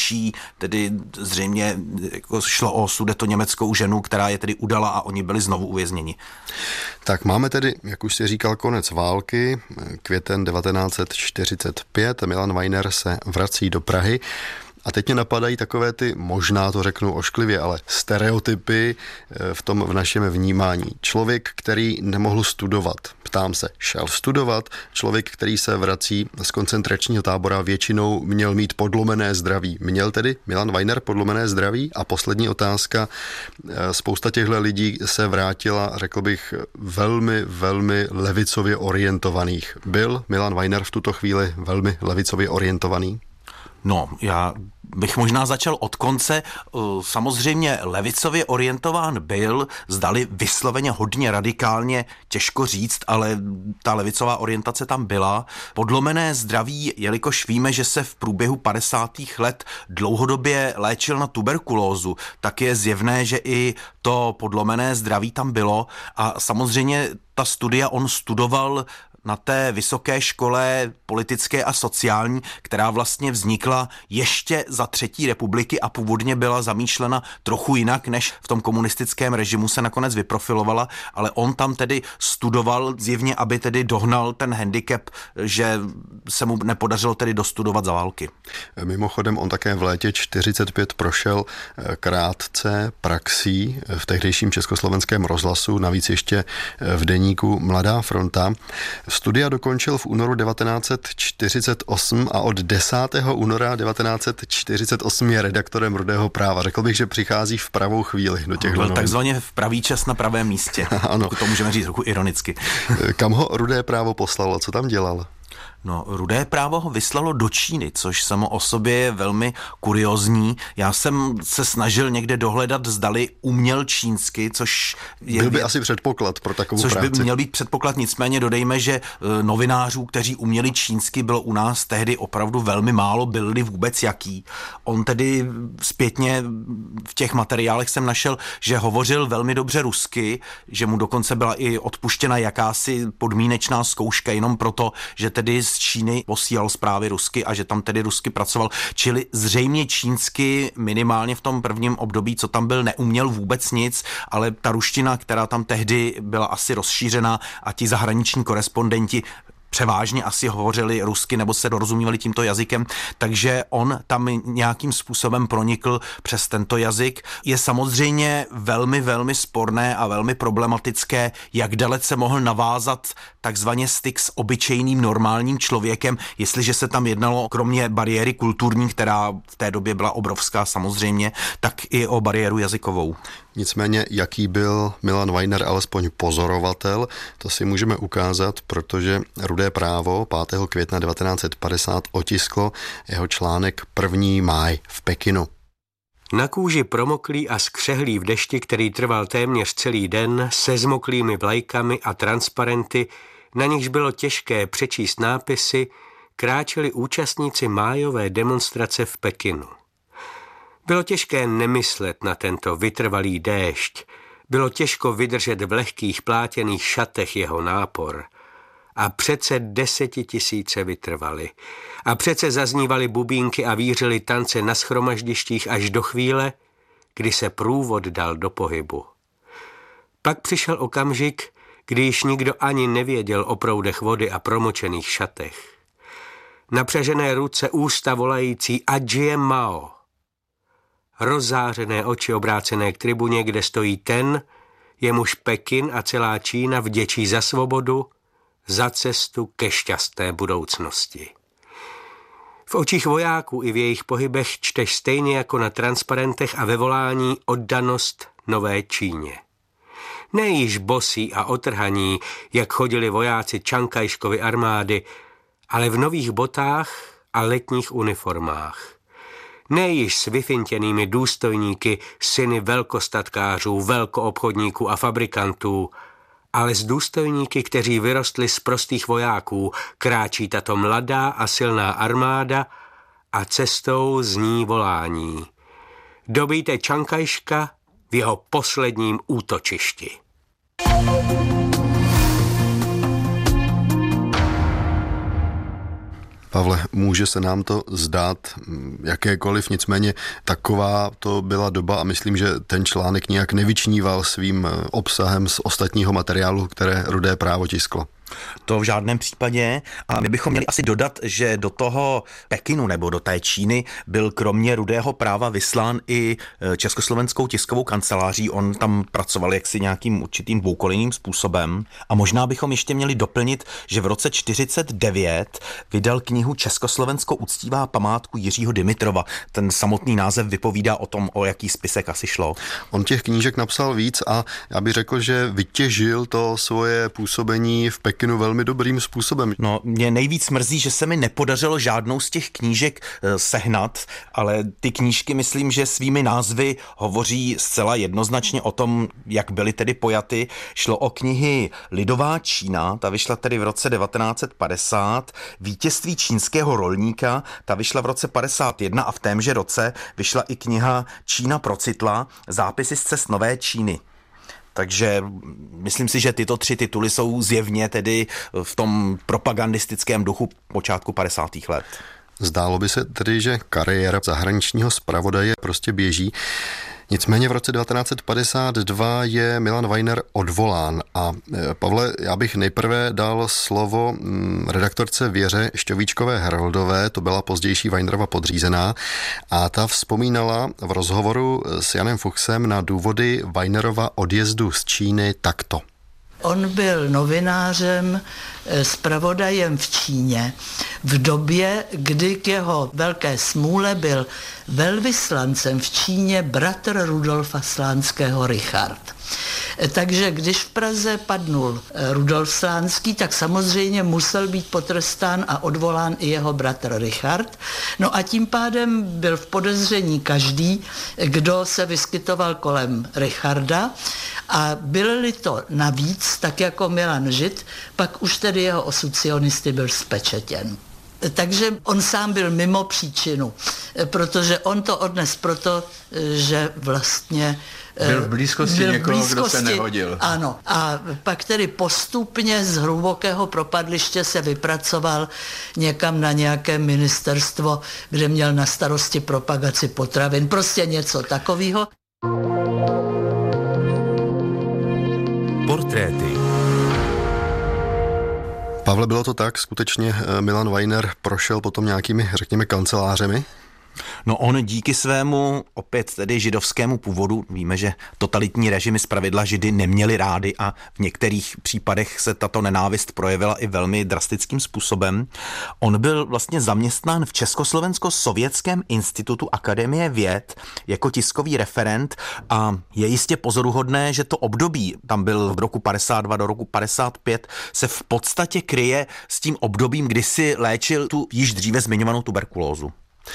další, tedy zřejmě jako šlo o sudetoněmeckou ženu, která je tedy udala a oni byli znovu uvězněni.
Tak máme tedy, jak už jsi říkal, konec války, květen devatenáct set čtyřicet pět, Milan Vajner se vrací do Prahy. A teď mě napadají takové ty, možná to řeknu ošklivě, ale stereotypy v tom v našem vnímání. Člověk, který nemohl studovat, ptám se, šel studovat, člověk, který se vrací z koncentračního tábora, většinou měl mít podlomené zdraví. Měl tedy Milan Vajner podlomené zdraví? A poslední otázka, spousta těchto lidí se vrátila, řekl bych, velmi, velmi levicově orientovaných. Byl Milan Vajner v tuto chvíli velmi levicově orientovaný?
No, já bych možná začal od konce. Samozřejmě levicově orientován byl, zdali vysloveně hodně radikálně, těžko říct, ale ta levicová orientace tam byla. Podlomené zdraví, jelikož víme, že se v průběhu padesátých let dlouhodobě léčil na tuberkulózu, tak je zjevné, že i to podlomené zdraví tam bylo a samozřejmě ta studia on studoval na té vysoké škole politické a sociální, která vlastně vznikla ještě za třetí republiky a původně byla zamýšlena trochu jinak, než v tom komunistickém režimu se nakonec vyprofilovala, ale on tam tedy studoval zjevně, aby tedy dohnal ten handicap, že se mu nepodařilo tedy dostudovat za války.
Mimochodem on také v létě čtyřicet pět prošel krátce praxí v tehdejším Československém rozhlasu, navíc ještě v deníku Mladá fronta. Studia dokončil v únoru devatenáct set čtyřicet osm a od desátého února devatenáct set čtyřicet osm je redaktorem Rudého práva. Řekl bych, že přichází v pravou chvíli do těchto novin.
Takzvaně v pravý čas na pravém místě.
Ano.
To můžeme říct trochu ironicky.
Kam ho Rudé právo poslalo? Co tam dělal?
No, Rudé právo ho vyslalo do Číny, což samo o sobě je velmi kuriózní. Já jsem se snažil někde dohledat, zdali uměl čínsky, což je...
Byl by asi předpoklad pro takovou
což
práci.
Což by měl být předpoklad, nicméně dodejme, že novinářů, kteří uměli čínsky, bylo u nás tehdy opravdu velmi málo, byli vůbec jaký. On tedy zpětně v těch materiálech jsem našel, že hovořil velmi dobře rusky, že mu dokonce byla i odpuštěna jakási podmínečná zkouška jenom proto, že tedy z Číny posílal zprávy rusky a že tam tedy rusky pracoval. Čili zřejmě čínsky minimálně v tom prvním období, co tam byl, neuměl vůbec nic, ale ta ruština, která tam tehdy byla asi rozšířená a ti zahraniční korespondenti převážně asi hovořili rusky nebo se dorozumívali tímto jazykem, takže on tam nějakým způsobem pronikl přes tento jazyk. Je samozřejmě velmi, velmi sporné a velmi problematické, jak dalece mohl navázat takzvaně styk s obyčejným normálním člověkem, jestliže se tam jednalo kromě bariéry kulturní, která v té době byla obrovská samozřejmě, tak i o bariéru jazykovou.
Nicméně, jaký byl Milan Vajner alespoň pozorovatel, to si můžeme ukázat, protože Rudé právo pátého května devatenáct set padesát otisklo jeho článek První máj v Pekinu.
Na kůži promoklý a skřehlý v dešti, který trval téměř celý den, se zmoklými vlajkami a transparenty, na nichž bylo těžké přečíst nápisy, kráčeli účastníci májové demonstrace v Pekinu. Bylo těžké nemyslet na tento vytrvalý déšť, bylo těžko vydržet v lehkých plátěných šatech jeho nápor. A přece desetitisíce vytrvali. A přece zaznívaly bubínky a vířily tance na shromaždištích až do chvíle, kdy se průvod dal do pohybu. Pak přišel okamžik, kdy již nikdo ani nevěděl o proudech vody a promočených šatech. Napřažené ruce, ústa volající Adžie Mao. Rozzářené oči obrácené k tribuně, kde stojí ten, jemuž Pekin a celá Čína vděčí za svobodu, za cestu ke šťastné budoucnosti. V očích vojáků i v jejich pohybech čteš stejně jako na transparentech a ve volání oddanost nové Číně. Ne již bosí a otrhaní, jak chodili vojáci Čankajškovy armády, ale v nových botách a letních uniformách. Ne již s vyfintěnými důstojníky, syny velkostatkářů, velkoobchodníků a fabrikantů, ale s důstojníky, kteří vyrostli z prostých vojáků, kráčí tato mladá a silná armáda a cestou zní volání. Dobijte Čankajška v jeho posledním útočišti.
Pavle, může se nám to zdát jakékoliv, nicméně taková to byla doba a myslím, že ten článek nějak nevyčníval svým obsahem z ostatního materiálu, které Rudé právo tisklo.
To v žádném případě. A my bychom měli asi dodat, že do toho Pekinu nebo do té Číny byl kromě Rudého práva vyslán i Československou tiskovou kanceláří. On tam pracoval jaksi nějakým určitým dvoukolejným způsobem. A možná bychom ještě měli doplnit, že v roce čtyřicet devět vydal knihu Československo uctívá památku Jiřího Dimitrova. Ten samotný název vypovídá o tom, o jaký spisek asi šlo.
On těch knížek napsal víc a já bych řekl, že vytěžil to svoje působení v Pekinu velmi dobrým způsobem.
No, mě nejvíc mrzí, že se mi nepodařilo žádnou z těch knížek e, sehnat, ale ty knížky, myslím, že svými názvy hovoří zcela jednoznačně o tom, jak byly tedy pojaty. Šlo o knihy Lidová Čína, ta vyšla tedy v roce devatenáct set padesát, Vítězství čínského rolníka, ta vyšla v roce padesát jedna a v témže roce vyšla i kniha Čína procitla, zápisy z cest Nové Číny. Takže myslím si, že tyto tři tituly jsou zjevně tedy v tom propagandistickém duchu počátku padesátých let.
Zdálo by se tedy, že kariéra zahraničního zpravodaje prostě běží. Nicméně v roce devatenáct set padesát dva je Milan Vajner odvolán a Pavle, já bych nejprve dal slovo redaktorce Věře Šťovíčkové-Heroldové, to byla pozdější Vajnerova podřízená a ta vzpomínala v rozhovoru s Janem Fuchsem na důvody Vajnerova odjezdu z Číny takto.
On byl novinářem, zpravodajem v Číně v době, kdy k jeho velké smůle byl velvyslancem v Číně bratr Rudolfa Slánského Richard. Takže když v Praze padnul Rudolf Slánský, tak samozřejmě musel být potrestán a odvolán i jeho bratr Richard. No a tím pádem byl v podezření každý, kdo se vyskytoval kolem Richarda a byli to navíc, tak jako Milan Žid, pak už tedy jeho osud sionisty byl zpečetěn. Takže on sám byl mimo příčinu, protože on to odnes proto, že vlastně
byl v blízkosti byl někoho, blízkosti, kdo se nehodil.
Ano. A pak tedy postupně z hlubokého propadliště se vypracoval někam na nějaké ministerstvo, kde měl na starosti propagaci potravin. Prostě něco takového.
Portréty.
Pavle, bylo to tak? Skutečně Milan Vajner prošel potom nějakými, řekněme, kancelářemi?
No on díky svému opět tedy židovskému původu, víme, že totalitní režimy zpravidla Židy neměli rády a v některých případech se tato nenávist projevila i velmi drastickým způsobem. On byl vlastně zaměstnán v Československo-sovětském institutu Akademie věd jako tiskový referent a je jistě pozoruhodné, že to období, tam byl od roku padesát dva do roku padesát pět, se v podstatě kryje s tím obdobím, kdy si léčil tu již dříve zmiňovanou tuberkulózu.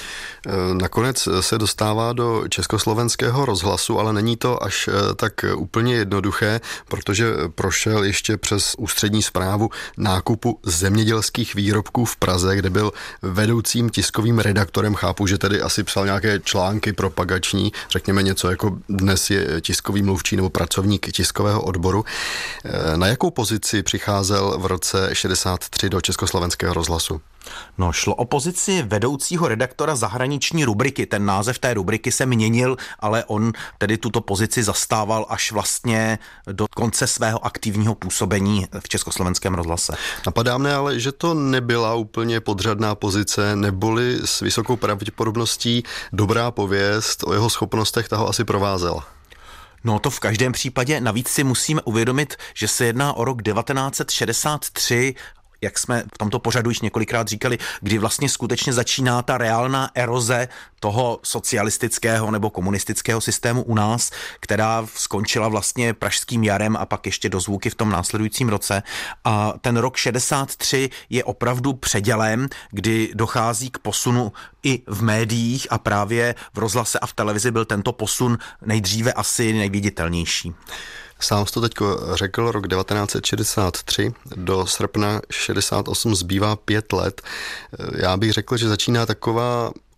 Nakonec se dostává do Československého rozhlasu, ale není to až tak úplně jednoduché, protože prošel ještě přes ústřední správu nákupu zemědělských výrobků v Praze, kde byl vedoucím tiskovým redaktorem. Chápu, že tedy asi psal nějaké články propagační, řekněme něco jako dnes je tiskový mluvčí nebo pracovník tiskového odboru. Na jakou pozici přicházel v roce šedesát tři do Československého rozhlasu?
No, šlo o pozici vedoucího redaktora zahraniční rubriky. Ten název té rubriky se měnil, ale on tedy tuto pozici zastával až vlastně do konce svého aktivního působení v Československém rozhlase.
Napadá mne ale, že to nebyla úplně podřadná pozice, neboli s vysokou pravděpodobností dobrá pověst o jeho schopnostech, ta ho asi provázela.
No to v každém případě. Navíc si musíme uvědomit, že se jedná o rok devatenáct set šedesát tři, jak jsme v tomto pořadu již několikrát říkali, kdy vlastně skutečně začíná ta reálná eroze toho socialistického nebo komunistického systému u nás, která skončila vlastně pražským jarem a pak ještě dozvuky v tom následujícím roce. A ten rok šedesát tři je opravdu předělem, kdy dochází k posunu i v médiích a právě v rozhlase a v televizi byl tento posun nejdříve asi nejviditelnější.
Sám jsi to teď řekl, rok devatenáct set šedesát tři, do srpna šedesát osm zbývá pět let. Já bych řekl, že začíná taková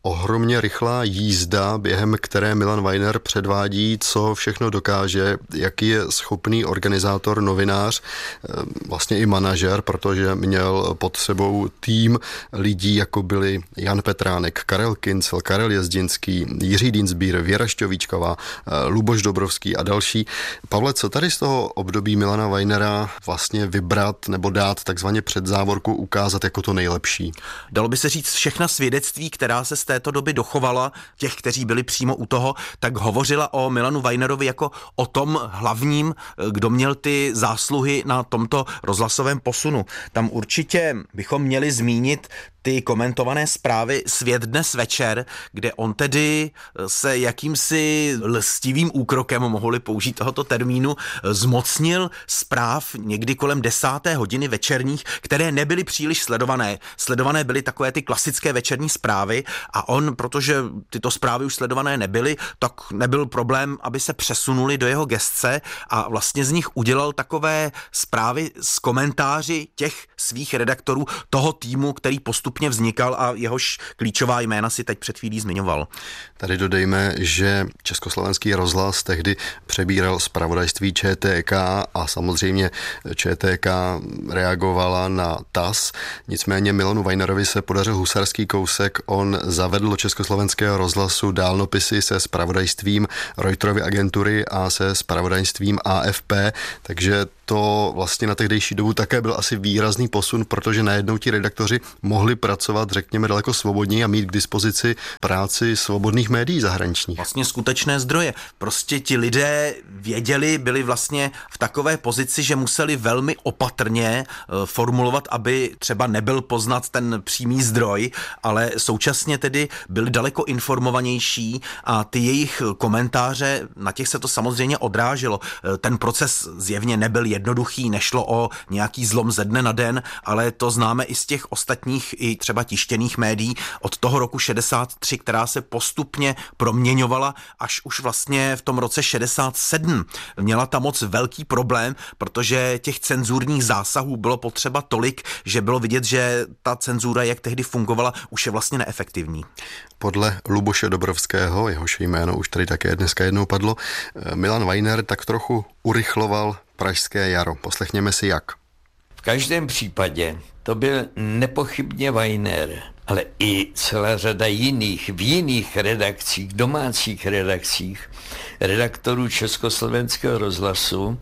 ohromně rychlá jízda, během které Milan Vajner předvádí, co všechno dokáže, jaký je schopný organizátor, novinář, vlastně i manažer, protože měl pod sebou tým lidí, jako byli Jan Petránek, Karel Kincel, Karel Jezdinský, Jiří Dienstbier, Věra Šťovíčková, Luboš Dobrovský a další. Pavle, co tady z toho období Milana Vajnera vlastně vybrat nebo dát takzvaně před závorku, ukázat jako to nejlepší?
Dalo by se říct, všechna svědectví, která se z této doby dochovala, těch, kteří byli přímo u toho, tak hovořila o Milanu Vajnerovi jako o tom hlavním, kdo měl ty zásluhy na tomto rozhlasovém posunu. Tam určitě bychom měli zmínit ty komentované zprávy Svět dnes večer, kde on tedy se jakýmsi lstivým úkrokem, mohli použít tohoto termínu, zmocnil zpráv někdy kolem desáté hodiny večerních, které nebyly příliš sledované. Sledované byly takové ty klasické večerní zprávy a on, protože tyto zprávy už sledované nebyly, tak nebyl problém, aby se přesunuli do jeho gestce a vlastně z nich udělal takové zprávy s komentáři těch svých redaktorů toho týmu, který postupně vznikal a jehož klíčová jména si teď před chvílí zmiňoval.
Tady dodejme, že Československý rozhlas tehdy přebíral zpravodajství Č T K a samozřejmě Č T K reagovala na T A S. Nicméně Milanu Vajnerovi se podařil husarský kousek. On zavedl do Československého rozhlasu dálnopisy se zpravodajstvím Reuterovy agentury a se zpravodajstvím A F P, takže to vlastně na tehdejší dobu také byl asi výrazný posun, protože najednou ti redaktoři mohli pracovat, řekněme, daleko svobodněji a mít k dispozici práci svobodných médií zahraničních.
Vlastně skutečné zdroje. Prostě ti lidé věděli, byli vlastně v takové pozici, že museli velmi opatrně formulovat, aby třeba nebyl poznat ten přímý zdroj, ale současně tedy byli daleko informovanější a ty jejich komentáře, na těch se to samozřejmě odráželo. Ten proces zjevně nebyl jednoduchý, nešlo o nějaký zlom ze dne na den, ale to známe i z těch ostatních i třeba tištěných médií od toho roku šedesát tři, která se postupně proměňovala až už vlastně v tom roce šedesát sedm. Měla ta moc velký problém, protože těch cenzurních zásahů bylo potřeba tolik, že bylo vidět, že ta cenzura, jak tehdy fungovala, už je vlastně neefektivní.
Podle Luboše Dobrovského, jehož jméno už tady také dneska jednou padlo, Milan Vajner tak trochu urychloval Pražské jaro. Poslechněme si jak.
V každém případě to byl nepochybně Vajner, ale i celá řada jiných, v jiných redakcích, domácích redakcích, redaktorů Československého rozhlasu,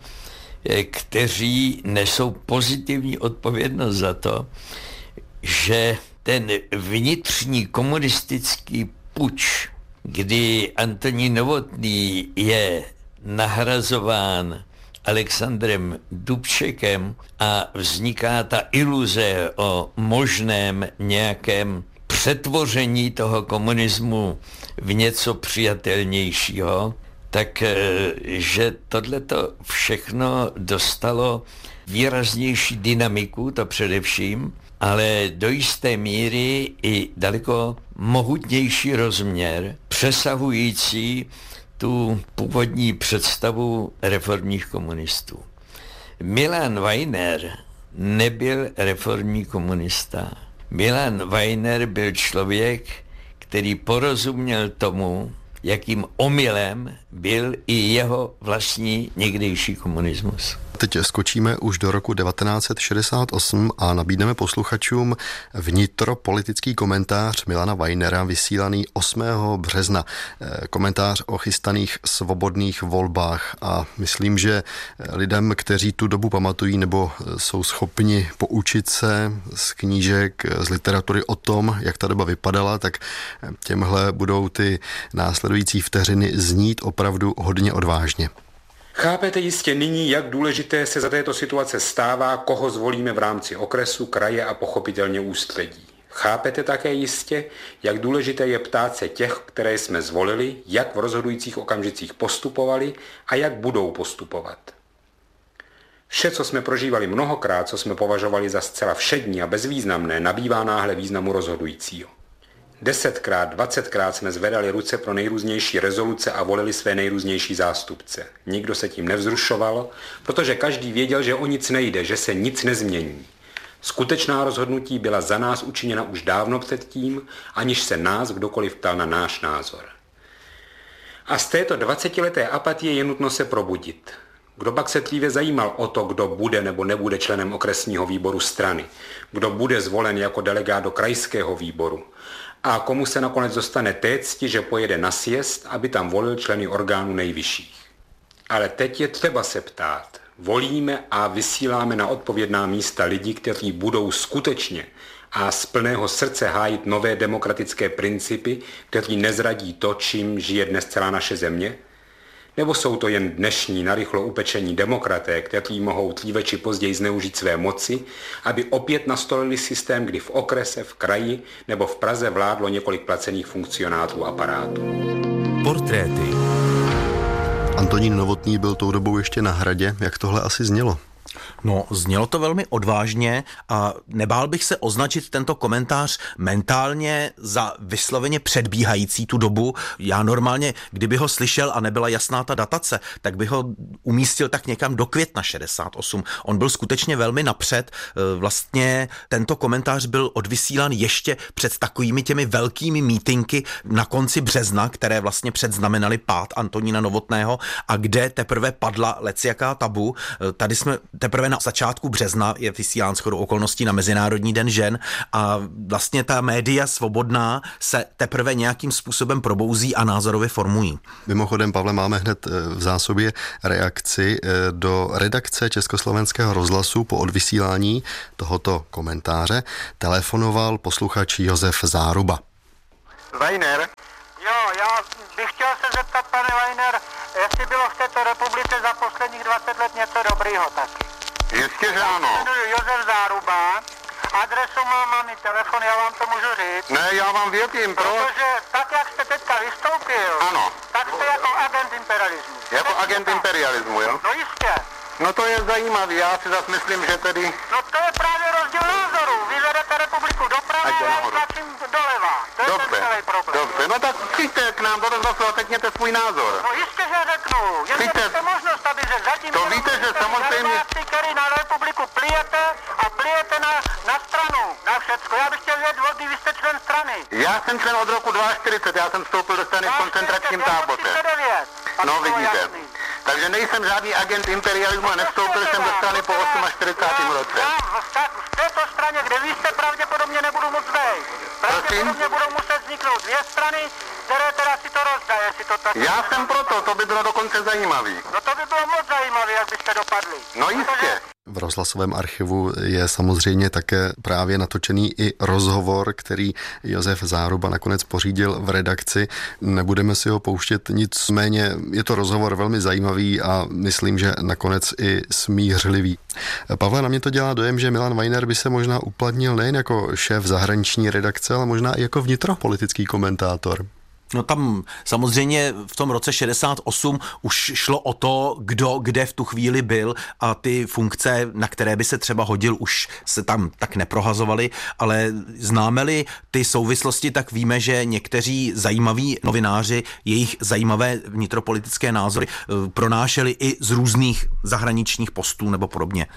kteří nesou pozitivní odpovědnost za to, že ten vnitřní komunistický puč, kdy Antonín Novotný je nahrazován Alexandrem Dubčekem a vzniká ta iluze o možném nějakém přetvoření toho komunismu v něco přijatelnějšího, tak že tohleto všechno dostalo výraznější dynamiku, to především, ale do jisté míry i daleko mohutnější rozměr, přesahující tu původní představu reformních komunistů. Milan Vajner nebyl reformní komunista. Milan Vajner byl člověk, který porozuměl tomu, jakým omylem byl i jeho vlastní někdejší komunismus.
Teď skočíme už do roku devatenáct set šedesát osm a nabídneme posluchačům vnitropolitický komentář Milana Vajnera vysílaný osmého března. Komentář o chystaných svobodných volbách a myslím, že lidem, kteří tu dobu pamatují nebo jsou schopni poučit se z knížek, z literatury o tom, jak ta doba vypadala, tak těmhle budou ty následující vteřiny znít opravdu hodně odvážně.
Chápete jistě nyní, jak důležité se za této situace stává, koho zvolíme v rámci okresu, kraje a pochopitelně ústředí. Chápete také jistě, jak důležité je ptát se těch, které jsme zvolili, jak v rozhodujících okamžicích postupovali a jak budou postupovat. Vše, co jsme prožívali mnohokrát, co jsme považovali za zcela všední a bezvýznamné, nabývá náhle významu rozhodujícího. Desetkrát, dvacetkrát jsme zvedali ruce pro nejrůznější rezoluce a volili své nejrůznější zástupce. Nikdo se tím nevzrušoval, protože každý věděl, že o nic nejde, že se nic nezmění. Skutečná rozhodnutí byla za nás učiněna už dávno předtím, aniž se nás kdokoliv ptal na náš názor. A z této dvacetileté apatie je nutno se probudit. Kdo pak se dříve zajímal o to, kdo bude nebo nebude členem okresního výboru strany, kdo bude zvolen jako delegát do krajského výboru a komu se nakonec dostane té cti, že pojede na sjezd, aby tam volil členy orgánů nejvyšších. Ale teď je třeba se ptát. Volíme a vysíláme na odpovědná místa lidi, kteří budou skutečně a z plného srdce hájit nové demokratické principy, kteří nezradí to, čím žije dnes celá naše země? Nebo jsou to jen dnešní narychlo upečení demokraté, kteří mohou dříve či později zneužít své moci, aby opět nastolili systém, kdy v okrese, v kraji nebo v Praze vládlo několik placených funkcionářů aparátu?
Portréty.
Antonín Novotný byl tou dobou ještě na Hradě. Jak tohle asi znělo?
No, znělo to velmi odvážně a nebál bych se označit tento komentář mentálně za vysloveně předbíhající tu dobu. Já normálně, kdyby ho slyšel a nebyla jasná ta datace, tak bych ho umístil tak někam do května šedesát osm. On byl skutečně velmi napřed. Vlastně tento komentář byl odvysílán ještě před takovými těmi velkými mítinky na konci března, které vlastně předznamenaly pád Antonína Novotného a kde teprve padla lecjaká tabu. Tady jsme teprve na začátku března je vysílán shodou okolností na Mezinárodní den žen a vlastně ta média svobodná se teprve nějakým způsobem probouzí a názorově formují.
Mimochodem, Pavle, máme hned v zásobě reakci do redakce Československého rozhlasu po odvysílání tohoto komentáře. Telefonoval posluchač Josef Záruba.
Weiner? Jo, já bych chtěl se zeptat, pane Weiner, jestli bylo v této republice za posledních dvacet let něco dobrýho taky.
Jistě, že ano.
Já jmenuji Josef Záruba, adresu mám, mám i telefon, já vám to můžu říct.
Ne, já vám věřím, proč?
Protože tak, jak jste teďka vystoupil,
ano.
Tak jste jako agent imperialismu.
Jako
Teď
agent
říkám.
imperialismu, jo?
No jistě.
No to je zajímavý, já si zase myslím, že tedy...
No to je právě rozdíl názoru. Vy vedete republiku doprava a já tlačím doleva. To je
dobře,
ten celý problém.
Dobře, no tak přijďte k nám do rozhlasu a řekněte svůj názor.
No jistě, že řeknu. Jestli máte možnost, aby že zatím...
To víte, že samozřejmě...
který na republiku plijete a plijete na, na stranu, na všecko. Já bych chtěl vědět, kdy vy jste člen strany.
Já jsem člen od roku čtyřicet dva, já jsem vstoupil do strany v koncentračním táboře. No vidíte. Takže nejsem žádný agent imperialismu a nevstoupil jsem do strany po čtyřicátém osmém roce.
Já v této straně, kde vy jste, pravděpodobně nebudu moc vejít. Pravděpodobně budou muset vzniknout dvě strany, které teda si to rozdají, jestli to tak...
Já jsem proto, to by bylo dokonce zajímavý.
No to by bylo moc zajímavé, jak byste dopadli.
No jistě.
V rozhlasovém archivu je samozřejmě také právě natočený i rozhovor, který Josef Záruba nakonec pořídil v redakci. Nebudeme si ho pouštět, nicméně je to rozhovor velmi zajímavý a myslím, že nakonec i smířlivý. Pavle, na mě to dělá dojem, že Milan Weiner by se možná uplatnil nejen jako šéf zahraniční redakce, ale možná i jako vnitropolitický komentátor.
No tam samozřejmě v tom roce šedesát osm už šlo o to, kdo kde v tu chvíli byl a ty funkce, na které by se třeba hodil, už se tam tak neprohazovaly, ale známe-li ty souvislosti, tak víme, že někteří zajímaví novináři jejich zajímavé vnitropolitické názory pronášeli i z různých zahraničních postů nebo podobně.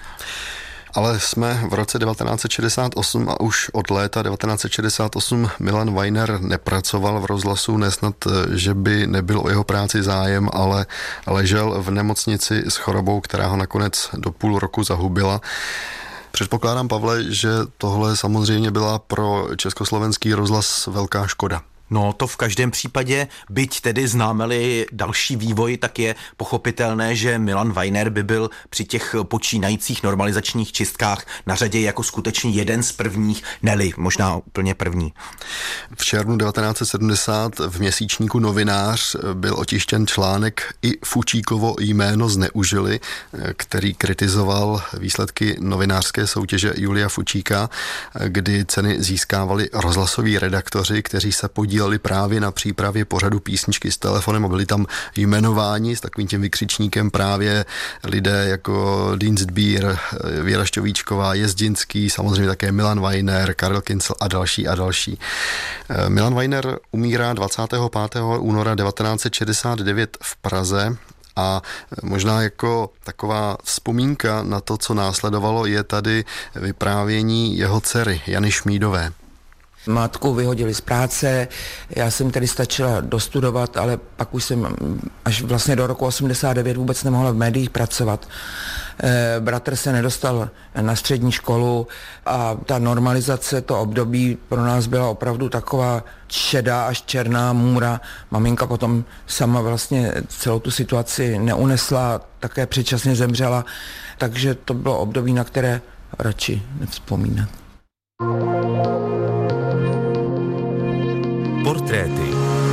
Ale jsme v roce devatenáct set šedesát osm a už od léta devatenáct set šedesát osm Milan Weiner nepracoval v rozhlasu, nesnad, že by nebyl o jeho práci zájem, ale ležel v nemocnici s chorobou, která ho nakonec do půl roku zahubila. Předpokládám, Pavle, že tohle samozřejmě byla pro československý rozhlas velká škoda.
No to v každém případě, byť tedy známe-li další vývoj, tak je pochopitelné, že Milan Weiner by byl při těch počínajících normalizačních čistkách na řadě jako skutečně jeden z prvních, neli možná úplně první.
V červnu devatenáct set sedmdesát v měsíčníku Novinář byl otištěn článek I Fučíkovo jméno zneužili, který kritizoval výsledky novinářské soutěže Julia Fučíka, kdy ceny získávali rozhlasoví redaktoři, kteří se podíleli právě na přípravě pořadu Písničky s telefonem a byli tam jmenováni s takovým tím vykřičníkem právě lidé jako Dienstbier, Věra Šťovíčková, Jezdinský, samozřejmě také Milan Weiner, Karel Kincl a další a další. Milan Weiner umírá dvacátého pátého února devatenáct set šedesát devět v Praze A možná jako taková vzpomínka na to, co následovalo, je tady vyprávění jeho dcery Jany Šmídové.
Matku vyhodili z práce, já jsem tedy stačila dostudovat, ale pak už jsem až vlastně do roku osmdesát devět vůbec nemohla v médiích pracovat. E, bratr se nedostal na střední školu a ta normalizace, to období pro nás byla opravdu taková šedá až černá můra. Maminka potom sama vlastně celou tu situaci neunesla, také předčasně zemřela, takže to bylo období, na které radši nevzpomínat.
Portréty.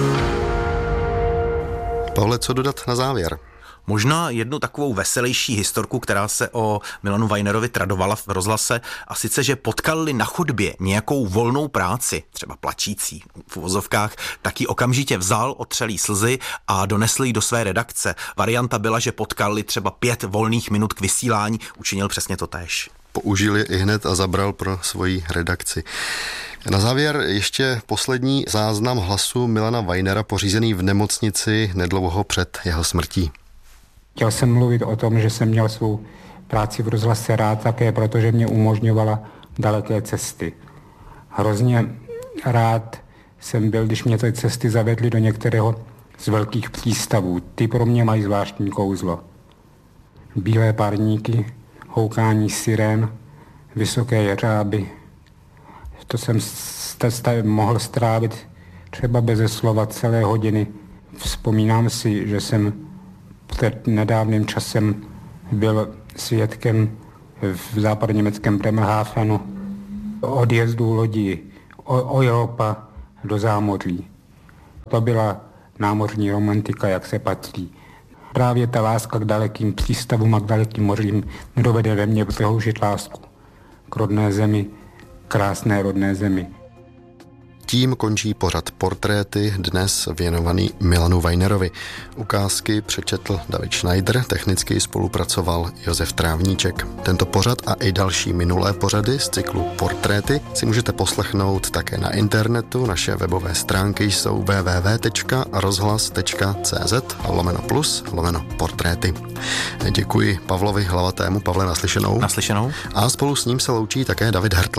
Pavle, co dodat na závěr?
Možná jednu takovou veselější historku, která se o Milanu Weinerovi tradovala v rozhlase, a sice, že potkali na chodbě nějakou volnou práci, třeba plačící v uvozovkách, tak ji okamžitě vzal, otřelý slzy a donesl ji do své redakce. Varianta byla, že potkali třeba pět volných minut k vysílání, učinil přesně to též.
Použil je i hned a zabral pro svoji redakci. Na závěr ještě poslední záznam hlasu Milana Weinera pořízený v nemocnici nedlouho před jeho smrtí.
Chtěl jsem mluvit o tom, že jsem měl svou práci v rozhlase rád také, protože mě umožňovala daleké cesty. Hrozně rád jsem byl, když mě ty cesty zavedly do některého z velkých přístavů. Ty pro mě mají zvláštní kouzlo. Bílé parníky, houkání sirén, vysoké jeřáby. To jsem st- mohl strávit třeba beze slova celé hodiny. Vzpomínám si, že jsem před nedávným časem byl svědkem v západněmeckém Bremerhavenu odjezdu lodí o Europa do zámoří. To byla námořní romantika, jak se patří. Právě ta láska k dalekým přístavům a k dalekým mořím dovede ve mně přehoušit lásku k rodné zemi, krásné rodné zemi.
Tím končí pořad Portréty, dnes věnovaný Milanu Weinerovi. Ukázky přečetl David Schneider, technicky spolupracoval Josef Trávníček. Tento pořad a i další minulé pořady z cyklu Portréty si můžete poslechnout také na internetu. Naše webové stránky jsou w w w tečka rozhlas tečka c z lomeno plus lomeno portréty. Děkuji Pavlovi Hlavatému. Pavle, naslyšenou.
Naslyšenou.
A spolu s ním se loučí také David Hertl.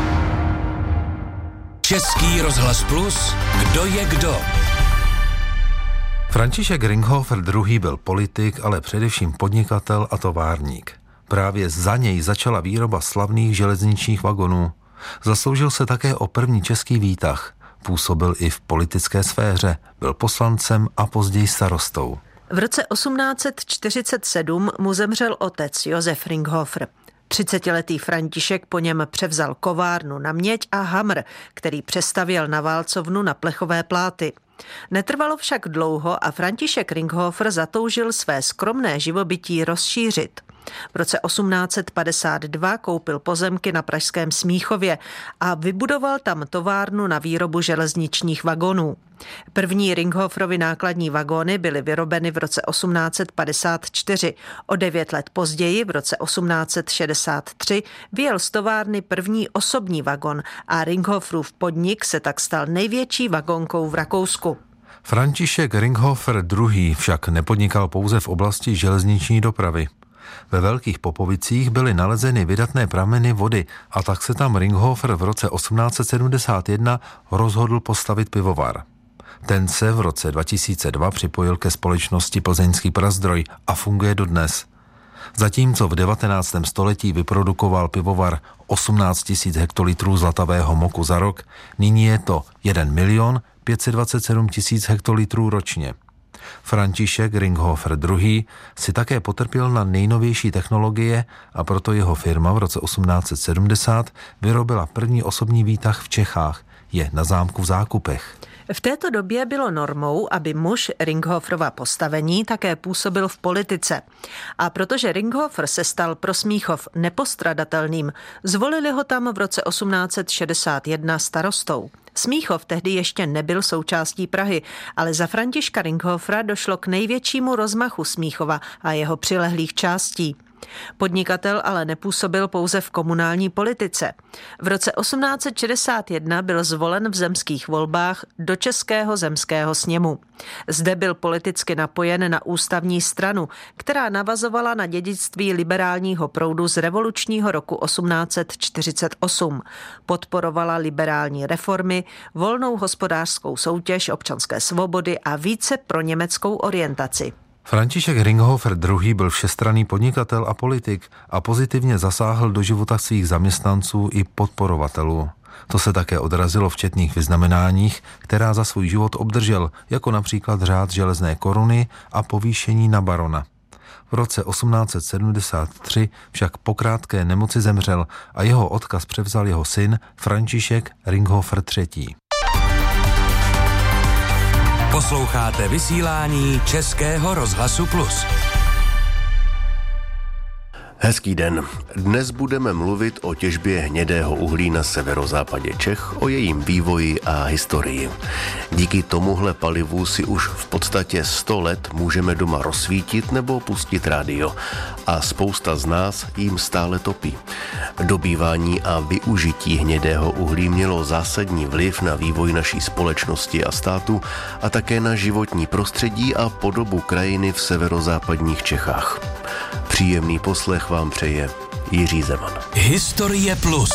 Český rozhlas Plus, kdo je kdo?
František Ringhofer druhý. byl politik, ale především podnikatel a továrník. Právě za něj začala výroba slavných železničních vagonů. Zasloužil se také o první český výtah. Působil i v politické sféře, byl poslancem a později starostou.
V roce osmnáct set čtyřicet sedm mu zemřel otec Josef Ringhofer. třicetiletý František po něm převzal kovárnu na měď a hamr, který přestavěl na válcovnu na plechové pláty. Netrvalo však dlouho a František Ringhofer zatoužil své skromné živobytí rozšířit. V roce osmnáct set padesát dva koupil pozemky na pražském Smíchově a vybudoval tam továrnu na výrobu železničních vagonů. První Ringhoferovy nákladní vagóny byly vyrobeny v roce osmnáct set padesát čtyři. O devět let později, v roce osmnáct set šedesát tři, vyjel z továrny první osobní vagon a Ringhoferův podnik se tak stal největší vagonkou v Rakousku.
František Ringhofer druhý. však nepodnikal pouze v oblasti železniční dopravy. Ve Velkých Popovicích byly nalezeny vydatné prameny vody a tak se tam Ringhofer v roce osmnáct set sedmdesát jedna rozhodl postavit pivovar. Ten se v roce dva tisíce dva připojil ke společnosti Plzeňský Prazdroj a funguje dodnes. Zatímco v devatenáctém století vyprodukoval pivovar osmnáct tisíc hektolitrů zlatavého moku za rok, nyní je to jeden milion pět set dvacet sedm tisíc hektolitrů ročně. František Ringhofer druhý. si také potrpěl na nejnovější technologie a proto jeho firma v roce osmnáct set sedmdesát vyrobila první osobní výtah v Čechách. Je na zámku v Zákupech.
V této době bylo normou, aby muž Ringhoferova postavení také působil v politice. A protože Ringhofer se stal pro Smíchov nepostradatelným, zvolili ho tam v roce osmnáct set šedesát jedna starostou. Smíchov tehdy ještě nebyl součástí Prahy, ale za Františka Ringhofera došlo k největšímu rozmachu Smíchova a jeho přilehlých částí. Podnikatel ale nepůsobil pouze v komunální politice. V roce osmnáct set šedesát jedna byl zvolen v zemských volbách do Českého zemského sněmu. Zde byl politicky napojen na ústavní stranu, která navazovala na dědictví liberálního proudu z revolučního roku osmnáct set čtyřicet osm. Podporovala liberální reformy, volnou hospodářskou soutěž, občanské svobody a více pro německou orientaci.
František Ringhofer druhý. byl všestranný podnikatel a politik a pozitivně zasáhl do života svých zaměstnanců i podporovatelů. To se také odrazilo v četných vyznamenáních, která za svůj život obdržel, jako například řád železné koruny a povýšení na barona. V roce osmnáct set sedmdesát tři však po krátké nemoci zemřel a jeho odkaz převzal jeho syn František Ringhofer třetí.
Posloucháte vysílání Českého rozhlasu Plus.
Hezký den. Dnes budeme mluvit o těžbě hnědého uhlí na severozápadě Čech, o jejím vývoji a historii. Díky tomuhle palivu si už v podstatě sto let můžeme doma rozsvítit nebo pustit rádio a spousta z nás jim stále topí. Dobývání a využití hnědého uhlí mělo zásadní vliv na vývoj naší společnosti a státu a také na životní prostředí a podobu krajiny v severozápadních Čechách. Příjemný poslech vám přeje Jiří Zeman.
Historie Plus.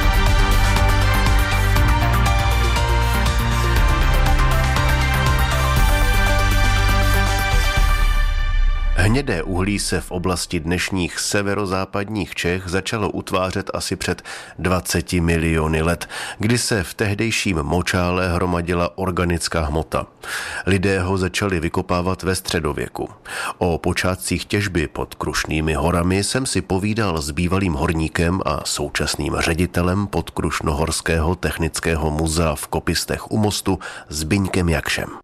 Hnědé uhlí se v oblasti dnešních severozápadních Čech začalo utvářet asi před dvaceti miliony let, kdy se v tehdejším močále hromadila organická hmota. Lidé ho začali vykopávat ve středověku. O počátcích těžby pod Krušnými horami jsem si povídal s bývalým horníkem a současným ředitelem Podkrušnohorského technického muzea v Kopistech u Mostu Zbyňkem Jakšem.